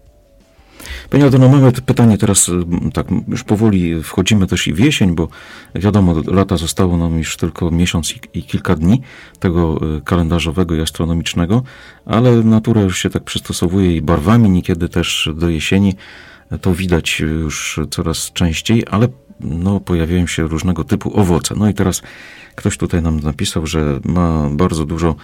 Pani Aldono, mamy pytanie teraz, tak już powoli wchodzimy też i w jesień, bo wiadomo, lata zostało nam już tylko miesiąc i, i kilka dni tego kalendarzowego i astronomicznego, ale natura już się tak przystosowuje i barwami, niekiedy też do jesieni, to widać już coraz częściej, ale no, pojawiają się różnego typu owoce. No i teraz ktoś tutaj nam napisał, że ma bardzo dużo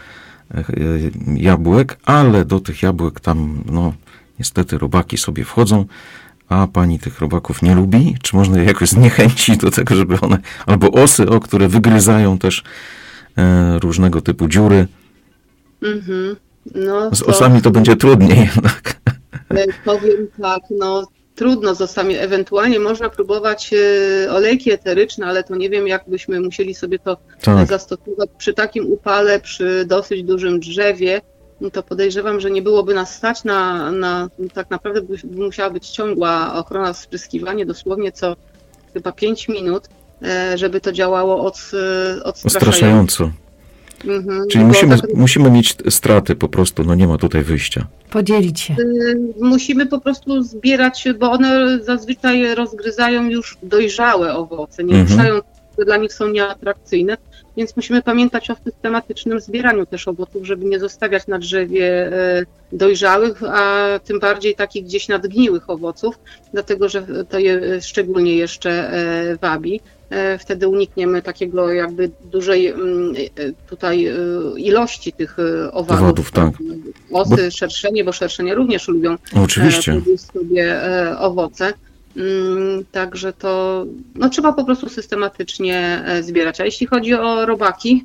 jabłek, ale do tych jabłek tam, no niestety robaki sobie wchodzą, a pani tych robaków nie lubi. Czy można je jakoś zniechęcić do tego, żeby one, albo osy, o które wygryzają też e, różnego typu dziury. Mm-hmm. No, z osami to, to będzie trudniej jednak. Powiem tak, no trudno z osami. Ewentualnie można próbować olejki eteryczne, ale to nie wiem, jak byśmy musieli sobie to tak. zastosować przy takim upale, przy dosyć dużym drzewie. To podejrzewam, że nie byłoby nas stać na, na tak naprawdę by musiała być ciągła ochrona, spryskiwanie dosłownie co chyba pięć minut, żeby to działało od, odstraszająco. Odstraszająco. Mhm, Czyli musimy, tak... musimy mieć straty po prostu, no nie ma tutaj wyjścia. Podzielić się. Musimy po prostu zbierać, bo one zazwyczaj rozgryzają już dojrzałe owoce, nie mhm. ruszają, dla nich są nieatrakcyjne, więc musimy pamiętać o systematycznym zbieraniu też owoców, żeby nie zostawiać na drzewie dojrzałych, a tym bardziej takich gdzieś nadgniłych owoców, dlatego że to je szczególnie jeszcze wabi. Wtedy unikniemy takiego jakby dużej tutaj ilości tych owadów. owadów tak. Osy, bo... szerszenie, bo szerszenie również lubią Oczywiście. sobie owoce. Także to no, trzeba po prostu systematycznie zbierać. A jeśli chodzi o robaki,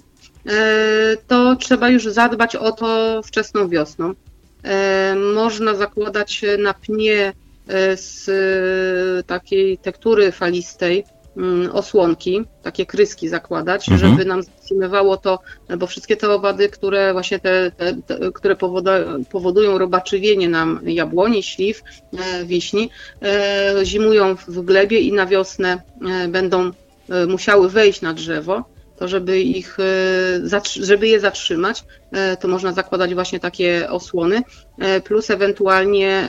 to trzeba już zadbać o to wczesną wiosną. Można zakładać na pnie z takiej tektury falistej, osłonki, takie kryski zakładać, mhm. żeby nam zatrzymywało to, bo wszystkie te owady, które właśnie te, te, te które powodują, powodują robaczywienie nam jabłoni, śliw, wiśni, zimują w glebie i na wiosnę będą musiały wejść na drzewo, to żeby ich, żeby je zatrzymać, to można zakładać właśnie takie osłony, plus ewentualnie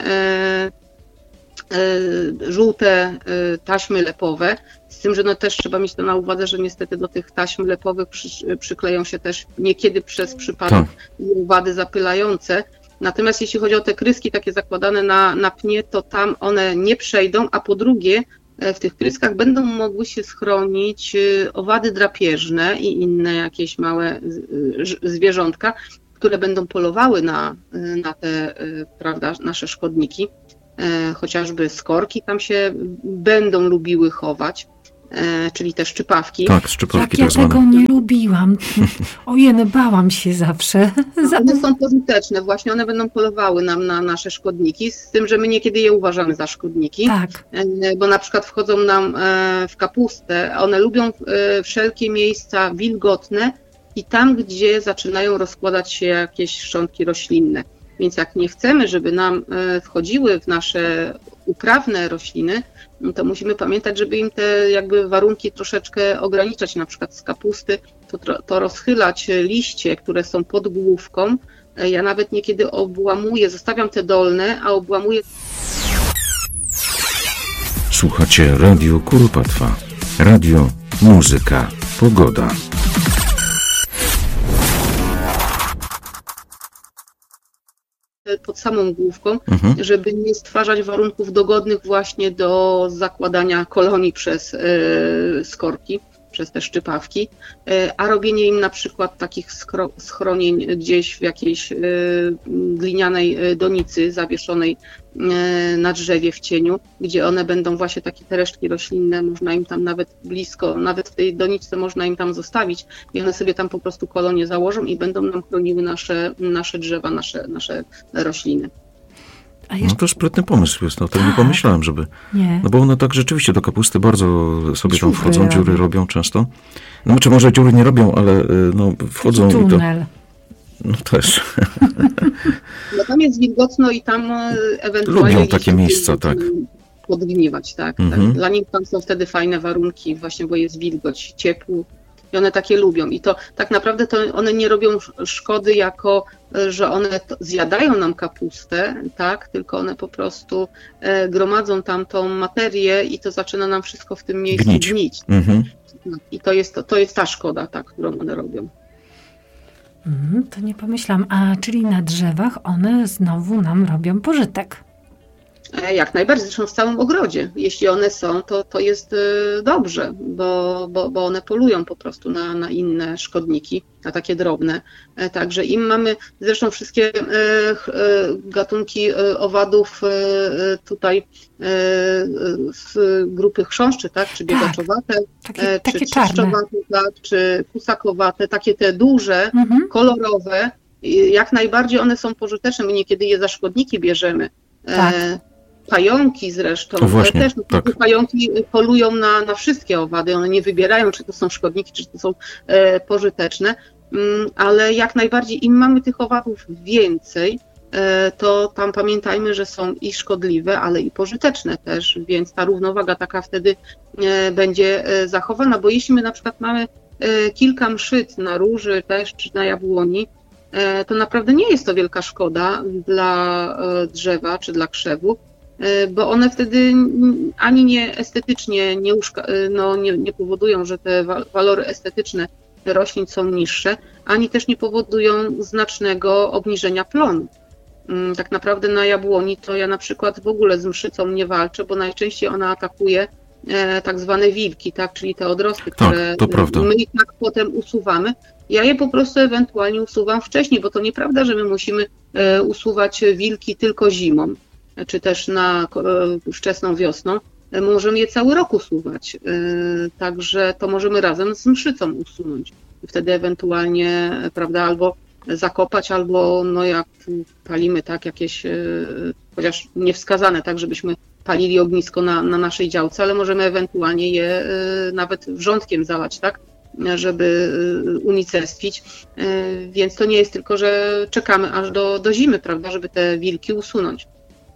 żółte taśmy lepowe, z tym, że no też trzeba mieć to na uwadze, że niestety do tych taśm lepowych przy, przykleją się też niekiedy przez przypadek owady zapylające. Natomiast jeśli chodzi o te kryski takie zakładane na, na pnie, to tam one nie przejdą, a po drugie w tych kryskach będą mogły się schronić owady drapieżne i inne jakieś małe zwierzątka, które będą polowały na, na te, prawda, nasze szkodniki. Chociażby skorki tam się będą lubiły chować, czyli te szczypawki. Tak, szczypawki tak, tak ja tego nie lubiłam. Ojej, bałam się zawsze. One są pożyteczne, właśnie one będą polowały nam na nasze szkodniki, z tym, że my niekiedy je uważamy za szkodniki, tak. Bo na przykład wchodzą nam w kapustę, one lubią wszelkie miejsca wilgotne i tam, gdzie zaczynają rozkładać się jakieś szczątki roślinne. Więc jak nie chcemy, żeby nam wchodziły w nasze uprawne rośliny, to musimy pamiętać, żeby im te jakby warunki troszeczkę ograniczać, na przykład z kapusty, to, to rozchylać liście, które są pod główką. Ja nawet niekiedy obłamuję, zostawiam te dolne, a obłamuję. Słuchacie Radio Kuropatwa. Radio, muzyka, pogoda. Pod samą główką, mhm. żeby nie stwarzać warunków dogodnych właśnie do zakładania kolonii przez y, skorki, przez te szczypawki, y, a robienie im na przykład takich skro, schronień gdzieś w jakiejś y, glinianej donicy zawieszonej y, na drzewie w cieniu, gdzie one będą właśnie takie te resztki roślinne, można im tam nawet blisko, nawet w tej doniczce można im tam zostawić i one sobie tam po prostu kolonie założą i będą nam chroniły nasze, nasze drzewa, nasze, nasze rośliny. No to sprytny pomysł jest, no to nie pomyślałem, żeby... Nie. No bo one tak rzeczywiście do kapusty bardzo sobie tam wchodzą, dziury robią często. No czy może dziury nie robią, ale no wchodzą taki i to... tunel. No też. No tam jest wilgotno i tam ewentualnie... Lubią takie miejsca, tak. Podgniwać, tak, mhm. tak. Dla nich tam są wtedy fajne warunki, właśnie bo jest wilgoć, ciepło. I one takie lubią. I to tak naprawdę to one nie robią szkody jako, że one zjadają nam kapustę, tak, tylko one po prostu gromadzą tam tą materię i to zaczyna nam wszystko w tym miejscu gnić. gnić. Mhm. I to jest, to jest ta szkoda, tak, którą one robią. Mm, to nie pomyślałam. A czyli na drzewach one znowu nam robią pożytek. Jak najbardziej, zresztą w całym ogrodzie. Jeśli one są, to, to jest dobrze, bo, bo, bo one polują po prostu na, na inne szkodniki, na takie drobne. Także im mamy, zresztą wszystkie gatunki owadów tutaj z grupy chrząszczy, tak, czy biegaczowate, tak, takie, czy takie trzeszczowate, tak, czy fusakowate, takie te duże, mhm. kolorowe, jak najbardziej one są pożyteczne. My niekiedy je za szkodniki bierzemy. Tak. Pająki zresztą, to właśnie, też no, tak. Pająki polują na, na wszystkie owady, one nie wybierają, czy to są szkodniki, czy to są e, pożyteczne, mm, ale jak najbardziej im mamy tych owadów więcej, e, to tam pamiętajmy, że są i szkodliwe, ale i pożyteczne też, więc ta równowaga taka wtedy e, będzie e, zachowana, bo jeśli my na przykład mamy e, kilka mszyc na róży też, czy na jabłoni, e, to naprawdę nie jest to wielka szkoda dla e, drzewa, czy dla krzewu, bo one wtedy ani nie estetycznie nie, uszka- no, nie, nie powodują, że te walory estetyczne roślin są niższe, ani też nie powodują znacznego obniżenia plonu. Tak naprawdę na jabłoni to ja na przykład w ogóle z mszycą nie walczę, bo najczęściej ona atakuje tak zwane wilki, tak, czyli te odrosty, które tak, my i tak potem usuwamy. Ja je po prostu ewentualnie usuwam wcześniej, bo to nieprawda, że my musimy usuwać wilki tylko zimą, czy też na wczesną wiosną, możemy je cały rok usuwać. Także to możemy razem z mszycą usunąć. Wtedy ewentualnie, prawda, albo zakopać, albo no jak palimy tak jakieś, chociaż niewskazane, tak, żebyśmy palili ognisko na, na naszej działce, ale możemy ewentualnie je nawet wrzątkiem zalać, tak? Żeby unicestwić. Więc to nie jest tylko, że czekamy aż do, do zimy, prawda, żeby te wilki usunąć.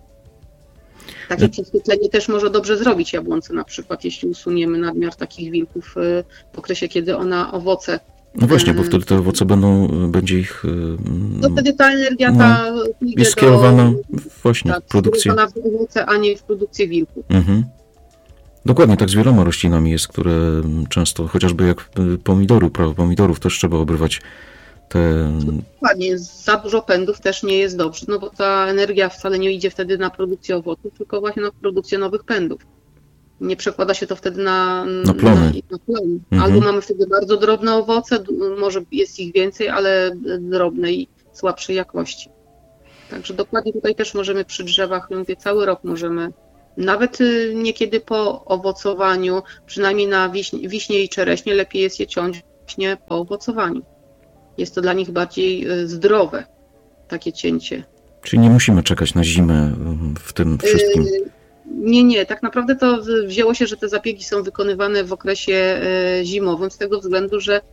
Takie prześwietlenie też może dobrze zrobić jabłonce, na przykład, jeśli usuniemy nadmiar takich wilków w okresie, kiedy ona owoce. No właśnie, bo wtedy te owoce będą, będzie ich... No wtedy ta energia ta no, jest skierowana właśnie tak, w produkcję. w owoce, a nie w produkcję wilków. Mhm. Dokładnie, tak z wieloma roślinami jest, które często, chociażby jak pomidory, prawo pomidorów, też trzeba obrywać te... Dokładnie, za dużo pędów też nie jest dobrze, no bo ta energia wcale nie idzie wtedy na produkcję owoców, tylko właśnie na produkcję nowych pędów. Nie przekłada się to wtedy na, na plony. Na, na plony. Mhm. Albo mamy wtedy bardzo drobne owoce, może jest ich więcej, ale drobne i słabszej jakości. Także dokładnie tutaj też możemy przy drzewach, mówię, cały rok możemy, nawet niekiedy po owocowaniu, przynajmniej na wiśnie, wiśnie i czereśnie, lepiej jest je ciąć właśnie po owocowaniu. Jest to dla nich bardziej zdrowe, takie cięcie. Czyli nie musimy czekać na zimę w tym wszystkim? Nie, nie. Tak naprawdę to wzięło się, że te zabiegi są wykonywane w okresie zimowym z tego względu, że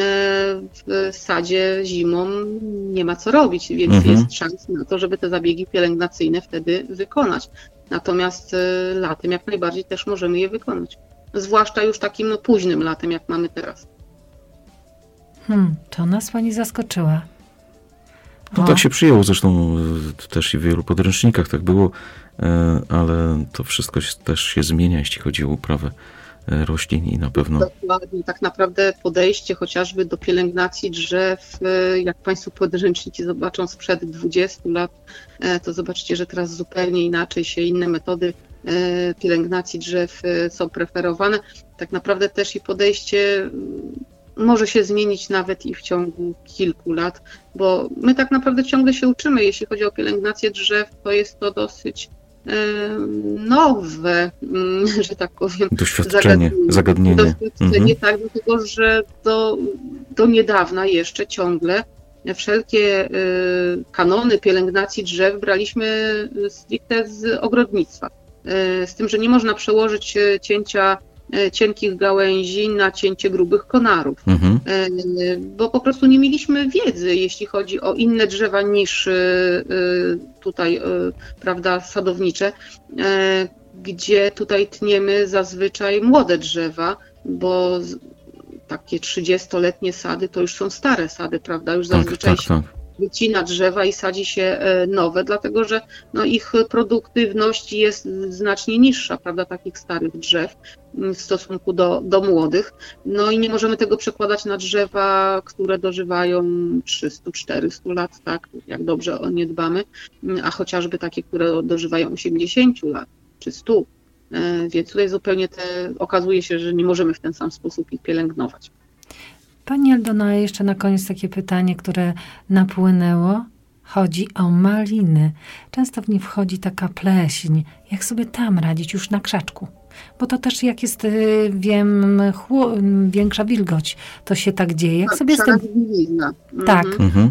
w sadzie zimą nie ma co robić, więc mhm. jest szansa na to, żeby te zabiegi pielęgnacyjne wtedy wykonać. Natomiast latem jak najbardziej też możemy je wykonać. Zwłaszcza już takim no, późnym latem, jak mamy teraz. Hmm, to nas pani zaskoczyła. No tak się przyjęło, zresztą też i w wielu podręcznikach tak było, ale to wszystko też się zmienia, jeśli chodzi o uprawę roślin i na pewno... Dokładnie, tak naprawdę podejście chociażby do pielęgnacji drzew, jak Państwo podręczniki zobaczą sprzed dwudziestu lat, to zobaczycie, że teraz zupełnie inaczej się inne metody pielęgnacji drzew są preferowane. Tak naprawdę też i podejście może się zmienić nawet i w ciągu kilku lat, bo my tak naprawdę ciągle się uczymy. Jeśli chodzi o pielęgnację drzew, to jest to dosyć nowe, że tak powiem, doświadczenie, zagadnienie. Doświadczenie, mhm. tak, dlatego że do, do niedawna jeszcze ciągle wszelkie kanony pielęgnacji drzew braliśmy stricte z ogrodnictwa. Z tym, że nie można przełożyć cięcia cienkich gałęzi na cięcie grubych konarów, mhm. bo po prostu nie mieliśmy wiedzy, jeśli chodzi o inne drzewa niż tutaj, prawda, sadownicze, gdzie tutaj tniemy zazwyczaj młode drzewa, bo takie trzydziestoletnie sady to już są stare sady, prawda, już zazwyczaj tak, tak, tak. wycina drzewa i sadzi się nowe, dlatego że no, ich produktywność jest znacznie niższa, prawda, takich starych drzew w stosunku do, do młodych. No i nie możemy tego przekładać na drzewa, które dożywają trzysta czterysta lat, tak, jak dobrze o nie dbamy, a chociażby takie, które dożywają osiemdziesiąt lat czy stu. Więc tutaj zupełnie te, okazuje się, że nie możemy w ten sam sposób ich pielęgnować. Pani Aldona, jeszcze na koniec takie pytanie, które napłynęło. Chodzi o maliny. Często w nie wchodzi taka pleśń. Jak sobie tam radzić już na krzaczku? Bo to też jak jest, wiem, chło- większa wilgoć, to się tak dzieje. Jak tak, sobie z tym... Tak. Mhm.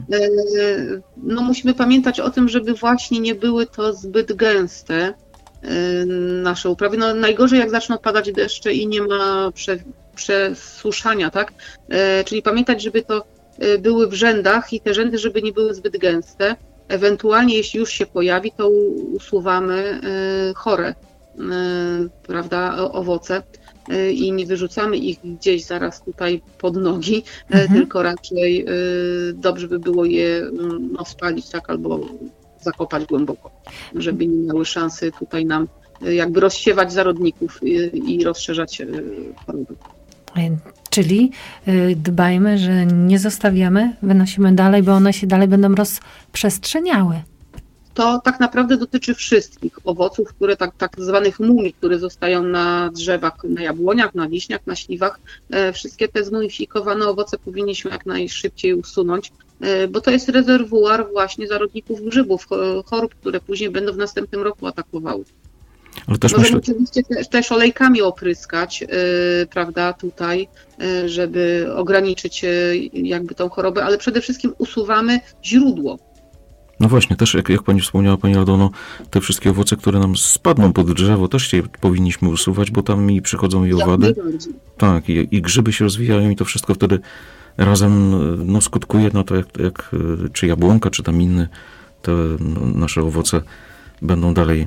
No musimy pamiętać o tym, żeby właśnie nie były to zbyt gęste nasze uprawy. No najgorzej jak zaczną padać deszcze i nie ma prze, przesuszania, tak? Czyli pamiętać, żeby to były w rzędach i te rzędy, żeby nie były zbyt gęste. Ewentualnie, jeśli już się pojawi, to usuwamy chore, prawda, owoce i nie wyrzucamy ich gdzieś zaraz tutaj pod nogi, mhm. tylko raczej dobrze by było je no, spalić, tak, albo zakopać głęboko, żeby nie miały szansy tutaj nam jakby rozsiewać zarodników i rozszerzać choroby. Czyli dbajmy, że nie zostawiamy, wynosimy dalej, bo one się dalej będą rozprzestrzeniały. To tak naprawdę dotyczy wszystkich owoców, które tak, tak zwanych mumii, które zostają na drzewach, na jabłoniach, na wiśniach, na śliwach. Wszystkie te zmumifikowane owoce powinniśmy jak najszybciej usunąć, bo to jest rezerwuar właśnie zarodników grzybów, chorób, które później będą w następnym roku atakowały. Ale też Możemy myślę... oczywiście też, też olejkami opryskać, yy, prawda, tutaj, yy, żeby ograniczyć yy, jakby tą chorobę, ale przede wszystkim usuwamy źródło. No właśnie, też jak, jak pani wspomniała, pani Aldono, te wszystkie owoce, które nam spadną pod drzewo, też się powinniśmy usuwać, bo tam i przychodzą i owady. Tak, i, i grzyby się rozwijają i to wszystko wtedy razem no, skutkuje na to, jak, jak czy jabłonka, czy tam inne te no, nasze owoce będą dalej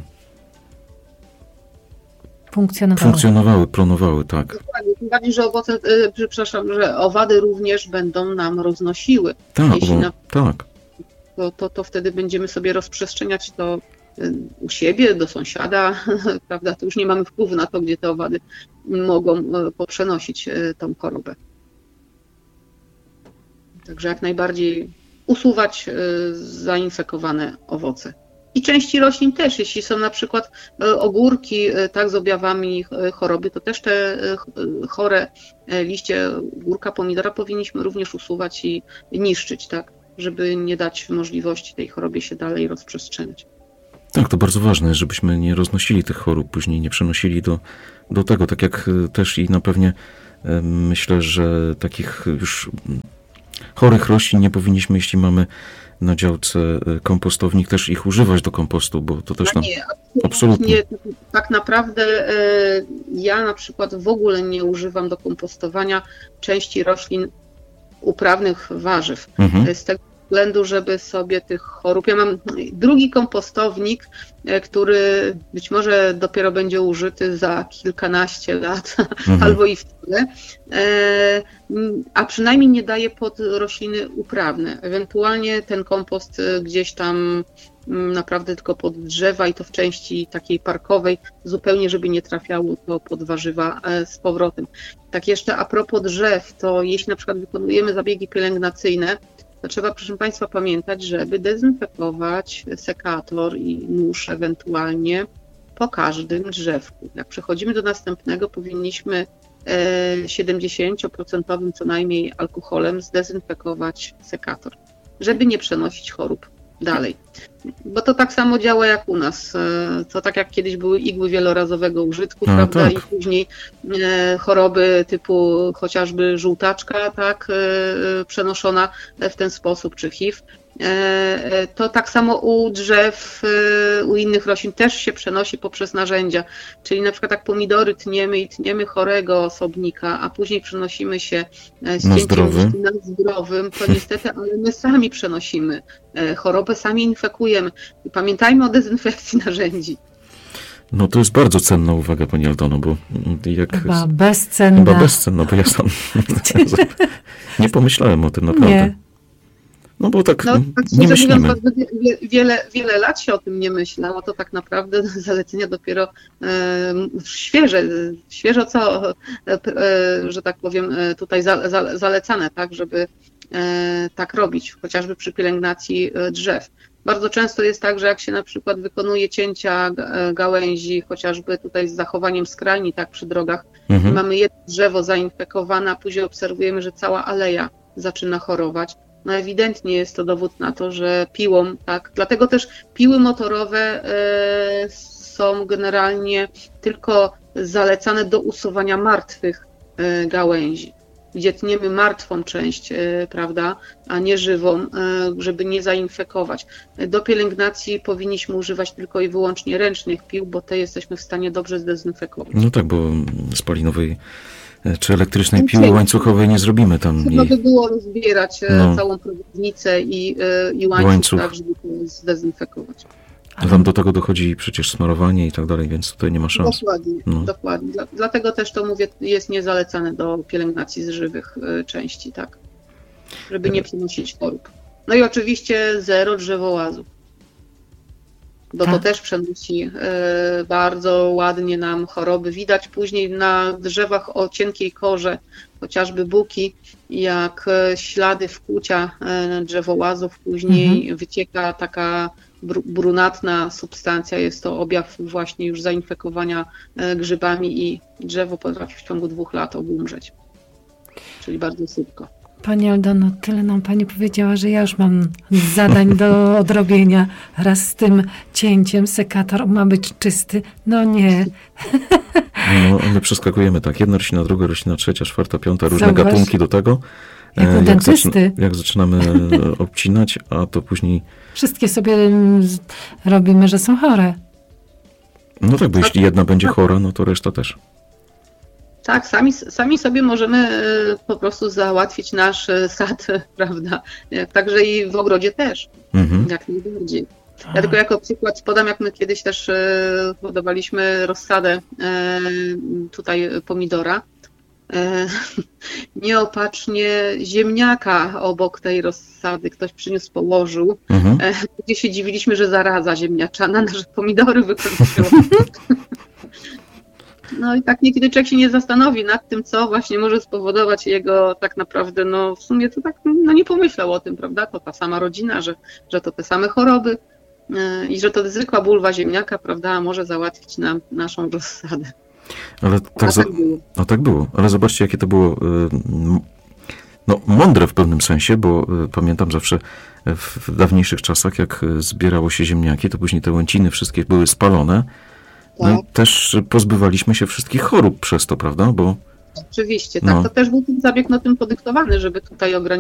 funkcjonowały, funkcjonowały plonowały, tak. Dokładnie, tym bardziej, że owoce, yy, przepraszam, że owady również będą nam roznosiły. Tak, Jeśli bo, na... tak. To, to, to wtedy będziemy sobie rozprzestrzeniać to u siebie, do sąsiada, prawda? To już nie mamy wpływu na to, gdzie te owady mogą poprzenosić tą chorobę. Także jak najbardziej usuwać zainfekowane owoce. I części roślin też, jeśli są na przykład ogórki tak, z objawami choroby, to też te chore liście ogórka, pomidora powinniśmy również usuwać i niszczyć, tak, żeby nie dać możliwości tej chorobie się dalej rozprzestrzeniać. Tak, to bardzo ważne, żebyśmy nie roznosili tych chorób, później nie przenosili do, do tego, tak jak też i na pewnie myślę, że takich już chorych roślin nie powinniśmy, jeśli mamy na działce kompostownik, też ich używać do kompostu, bo to też no nam nie, absolutnie... Nie, tak naprawdę ja na przykład w ogóle nie używam do kompostowania części roślin uprawnych warzyw. Mhm. Z tego względu, żeby sobie tych chorób... Ja mam drugi kompostownik, który być może dopiero będzie użyty za kilkanaście lat, mhm. albo i wtedy, a przynajmniej nie daje pod rośliny uprawne. Ewentualnie ten kompost gdzieś tam naprawdę tylko pod drzewa i to w części takiej parkowej, zupełnie żeby nie trafiało to pod warzywa z powrotem. Tak jeszcze a propos drzew, to jeśli na przykład wykonujemy zabiegi pielęgnacyjne, to trzeba, proszę Państwa, pamiętać, żeby dezynfekować sekator i nóż ewentualnie po każdym drzewku. Jak przechodzimy do następnego, powinniśmy siedemdziesiąt procent co najmniej alkoholem zdezynfekować sekator, żeby nie przenosić chorób dalej. Bo to tak samo działa jak u nas. To tak jak kiedyś były igły wielorazowego użytku, no, prawda? Tak. I później choroby typu chociażby żółtaczka, tak, przenoszona w ten sposób, czy H I V. To tak samo u drzew, u innych roślin też się przenosi poprzez narzędzia. Czyli na przykład jak pomidory tniemy i tniemy chorego osobnika, a później przenosimy się z cięciem na zdrowym, to niestety, ale my sami przenosimy chorobę, sami infekujemy. I pamiętajmy o dezynfekcji narzędzi. No to jest bardzo cenna uwaga, pani Aldono, bo jak... Chyba bezcenna. Chyba bezcenna, bo ja sam nie pomyślałem o tym naprawdę. Nie. No bo tak, no, tak nie myślimy. Mówiąc, wiele, wiele lat się o tym nie myślało, to tak naprawdę zalecenia dopiero e, świeże, świeżo co, e, że tak powiem, tutaj za, za, zalecane, tak, żeby e, tak robić, chociażby przy pielęgnacji drzew. Bardzo często jest tak, że jak się na przykład wykonuje cięcia gałęzi, chociażby tutaj z zachowaniem skrajni, tak przy drogach, mhm. mamy jedno drzewo zainfekowane, a później obserwujemy, że cała aleja zaczyna chorować. No ewidentnie jest to dowód na to, że piłą, tak, dlatego też piły motorowe y, są generalnie tylko zalecane do usuwania martwych y, gałęzi, gdzie tniemy martwą część, y, prawda, a nie żywą, y, żeby nie zainfekować. Do pielęgnacji powinniśmy używać tylko i wyłącznie ręcznych pił, bo te jesteśmy w stanie dobrze zdezynfekować. No tak, bo spalinowej czy elektrycznej piły łańcuchowej nie zrobimy tam. Trzeba by było rozbierać no. całą prowadnicę i, i łańcuch, łańcuch. Tak, żeby to zdezynfekować. A tam do tego dochodzi przecież smarowanie i tak dalej, więc tutaj nie ma szans. Dokładnie, no. dokładnie. Dla, dlatego też to mówię, jest niezalecane do pielęgnacji z żywych części, tak, żeby nie przenosić chorób. No i oczywiście zero drzewołazów, bo tak. to też przenosi y, bardzo ładnie nam choroby. Widać później na drzewach o cienkiej korze, chociażby buki, jak ślady wkłucia y, drzewołazów, później mhm. wycieka taka br- brunatna substancja. Jest to objaw właśnie już zainfekowania y, grzybami i drzewo potrafi w ciągu dwóch lat obumrzeć. Czyli bardzo szybko. Pani Aldono, tyle nam Pani powiedziała, że ja już mam zadań do odrobienia. Raz z tym cięciem, sekator ma być czysty. No nie. No, my przeskakujemy tak, jedna roślina, druga roślina, trzecia, czwarta, piąta, różne Zauważ. gatunki do tego. Jak u jak, dentysty. zaczyna, jak zaczynamy obcinać, a to później... Wszystkie sobie mm, z- robimy, że są chore. No tak, bo jeśli jedna będzie chora, no to reszta też. Tak, sami, sami sobie możemy e, po prostu załatwić nasz e, sad, prawda? E, Także i w ogrodzie też, Mhm. jak najbardziej. Ja tylko jako przykład podam, jak my kiedyś też e, hodowaliśmy rozsadę e, tutaj pomidora. E, Nieopatrznie ziemniaka obok tej rozsady ktoś przyniósł, położył. Mhm. E, Gdzie się dziwiliśmy, że zaraza ziemniaczana nasze pomidory wykończyła. No i tak niekiedy człowiek się nie zastanowi nad tym, co właśnie może spowodować jego tak naprawdę, no w sumie to tak, no nie pomyślał o tym, prawda? To ta sama rodzina, że, że to te same choroby yy, i że to zwykła bulwa ziemniaka, prawda, może załatwić nam naszą rozsadę. Ale A tak, za... tak było. no tak było, ale zobaczcie, jakie to było y, m- no, mądre w pewnym sensie, bo y, pamiętam zawsze w, w dawniejszych czasach, jak y, zbierało się ziemniaki, to później te łęciny wszystkie były spalone. No Tak. i też pozbywaliśmy się wszystkich chorób przez to, prawda? Bo Oczywiście, tak. No. To też był ten zabieg no, tym podyktowany, żeby tutaj ograniczyć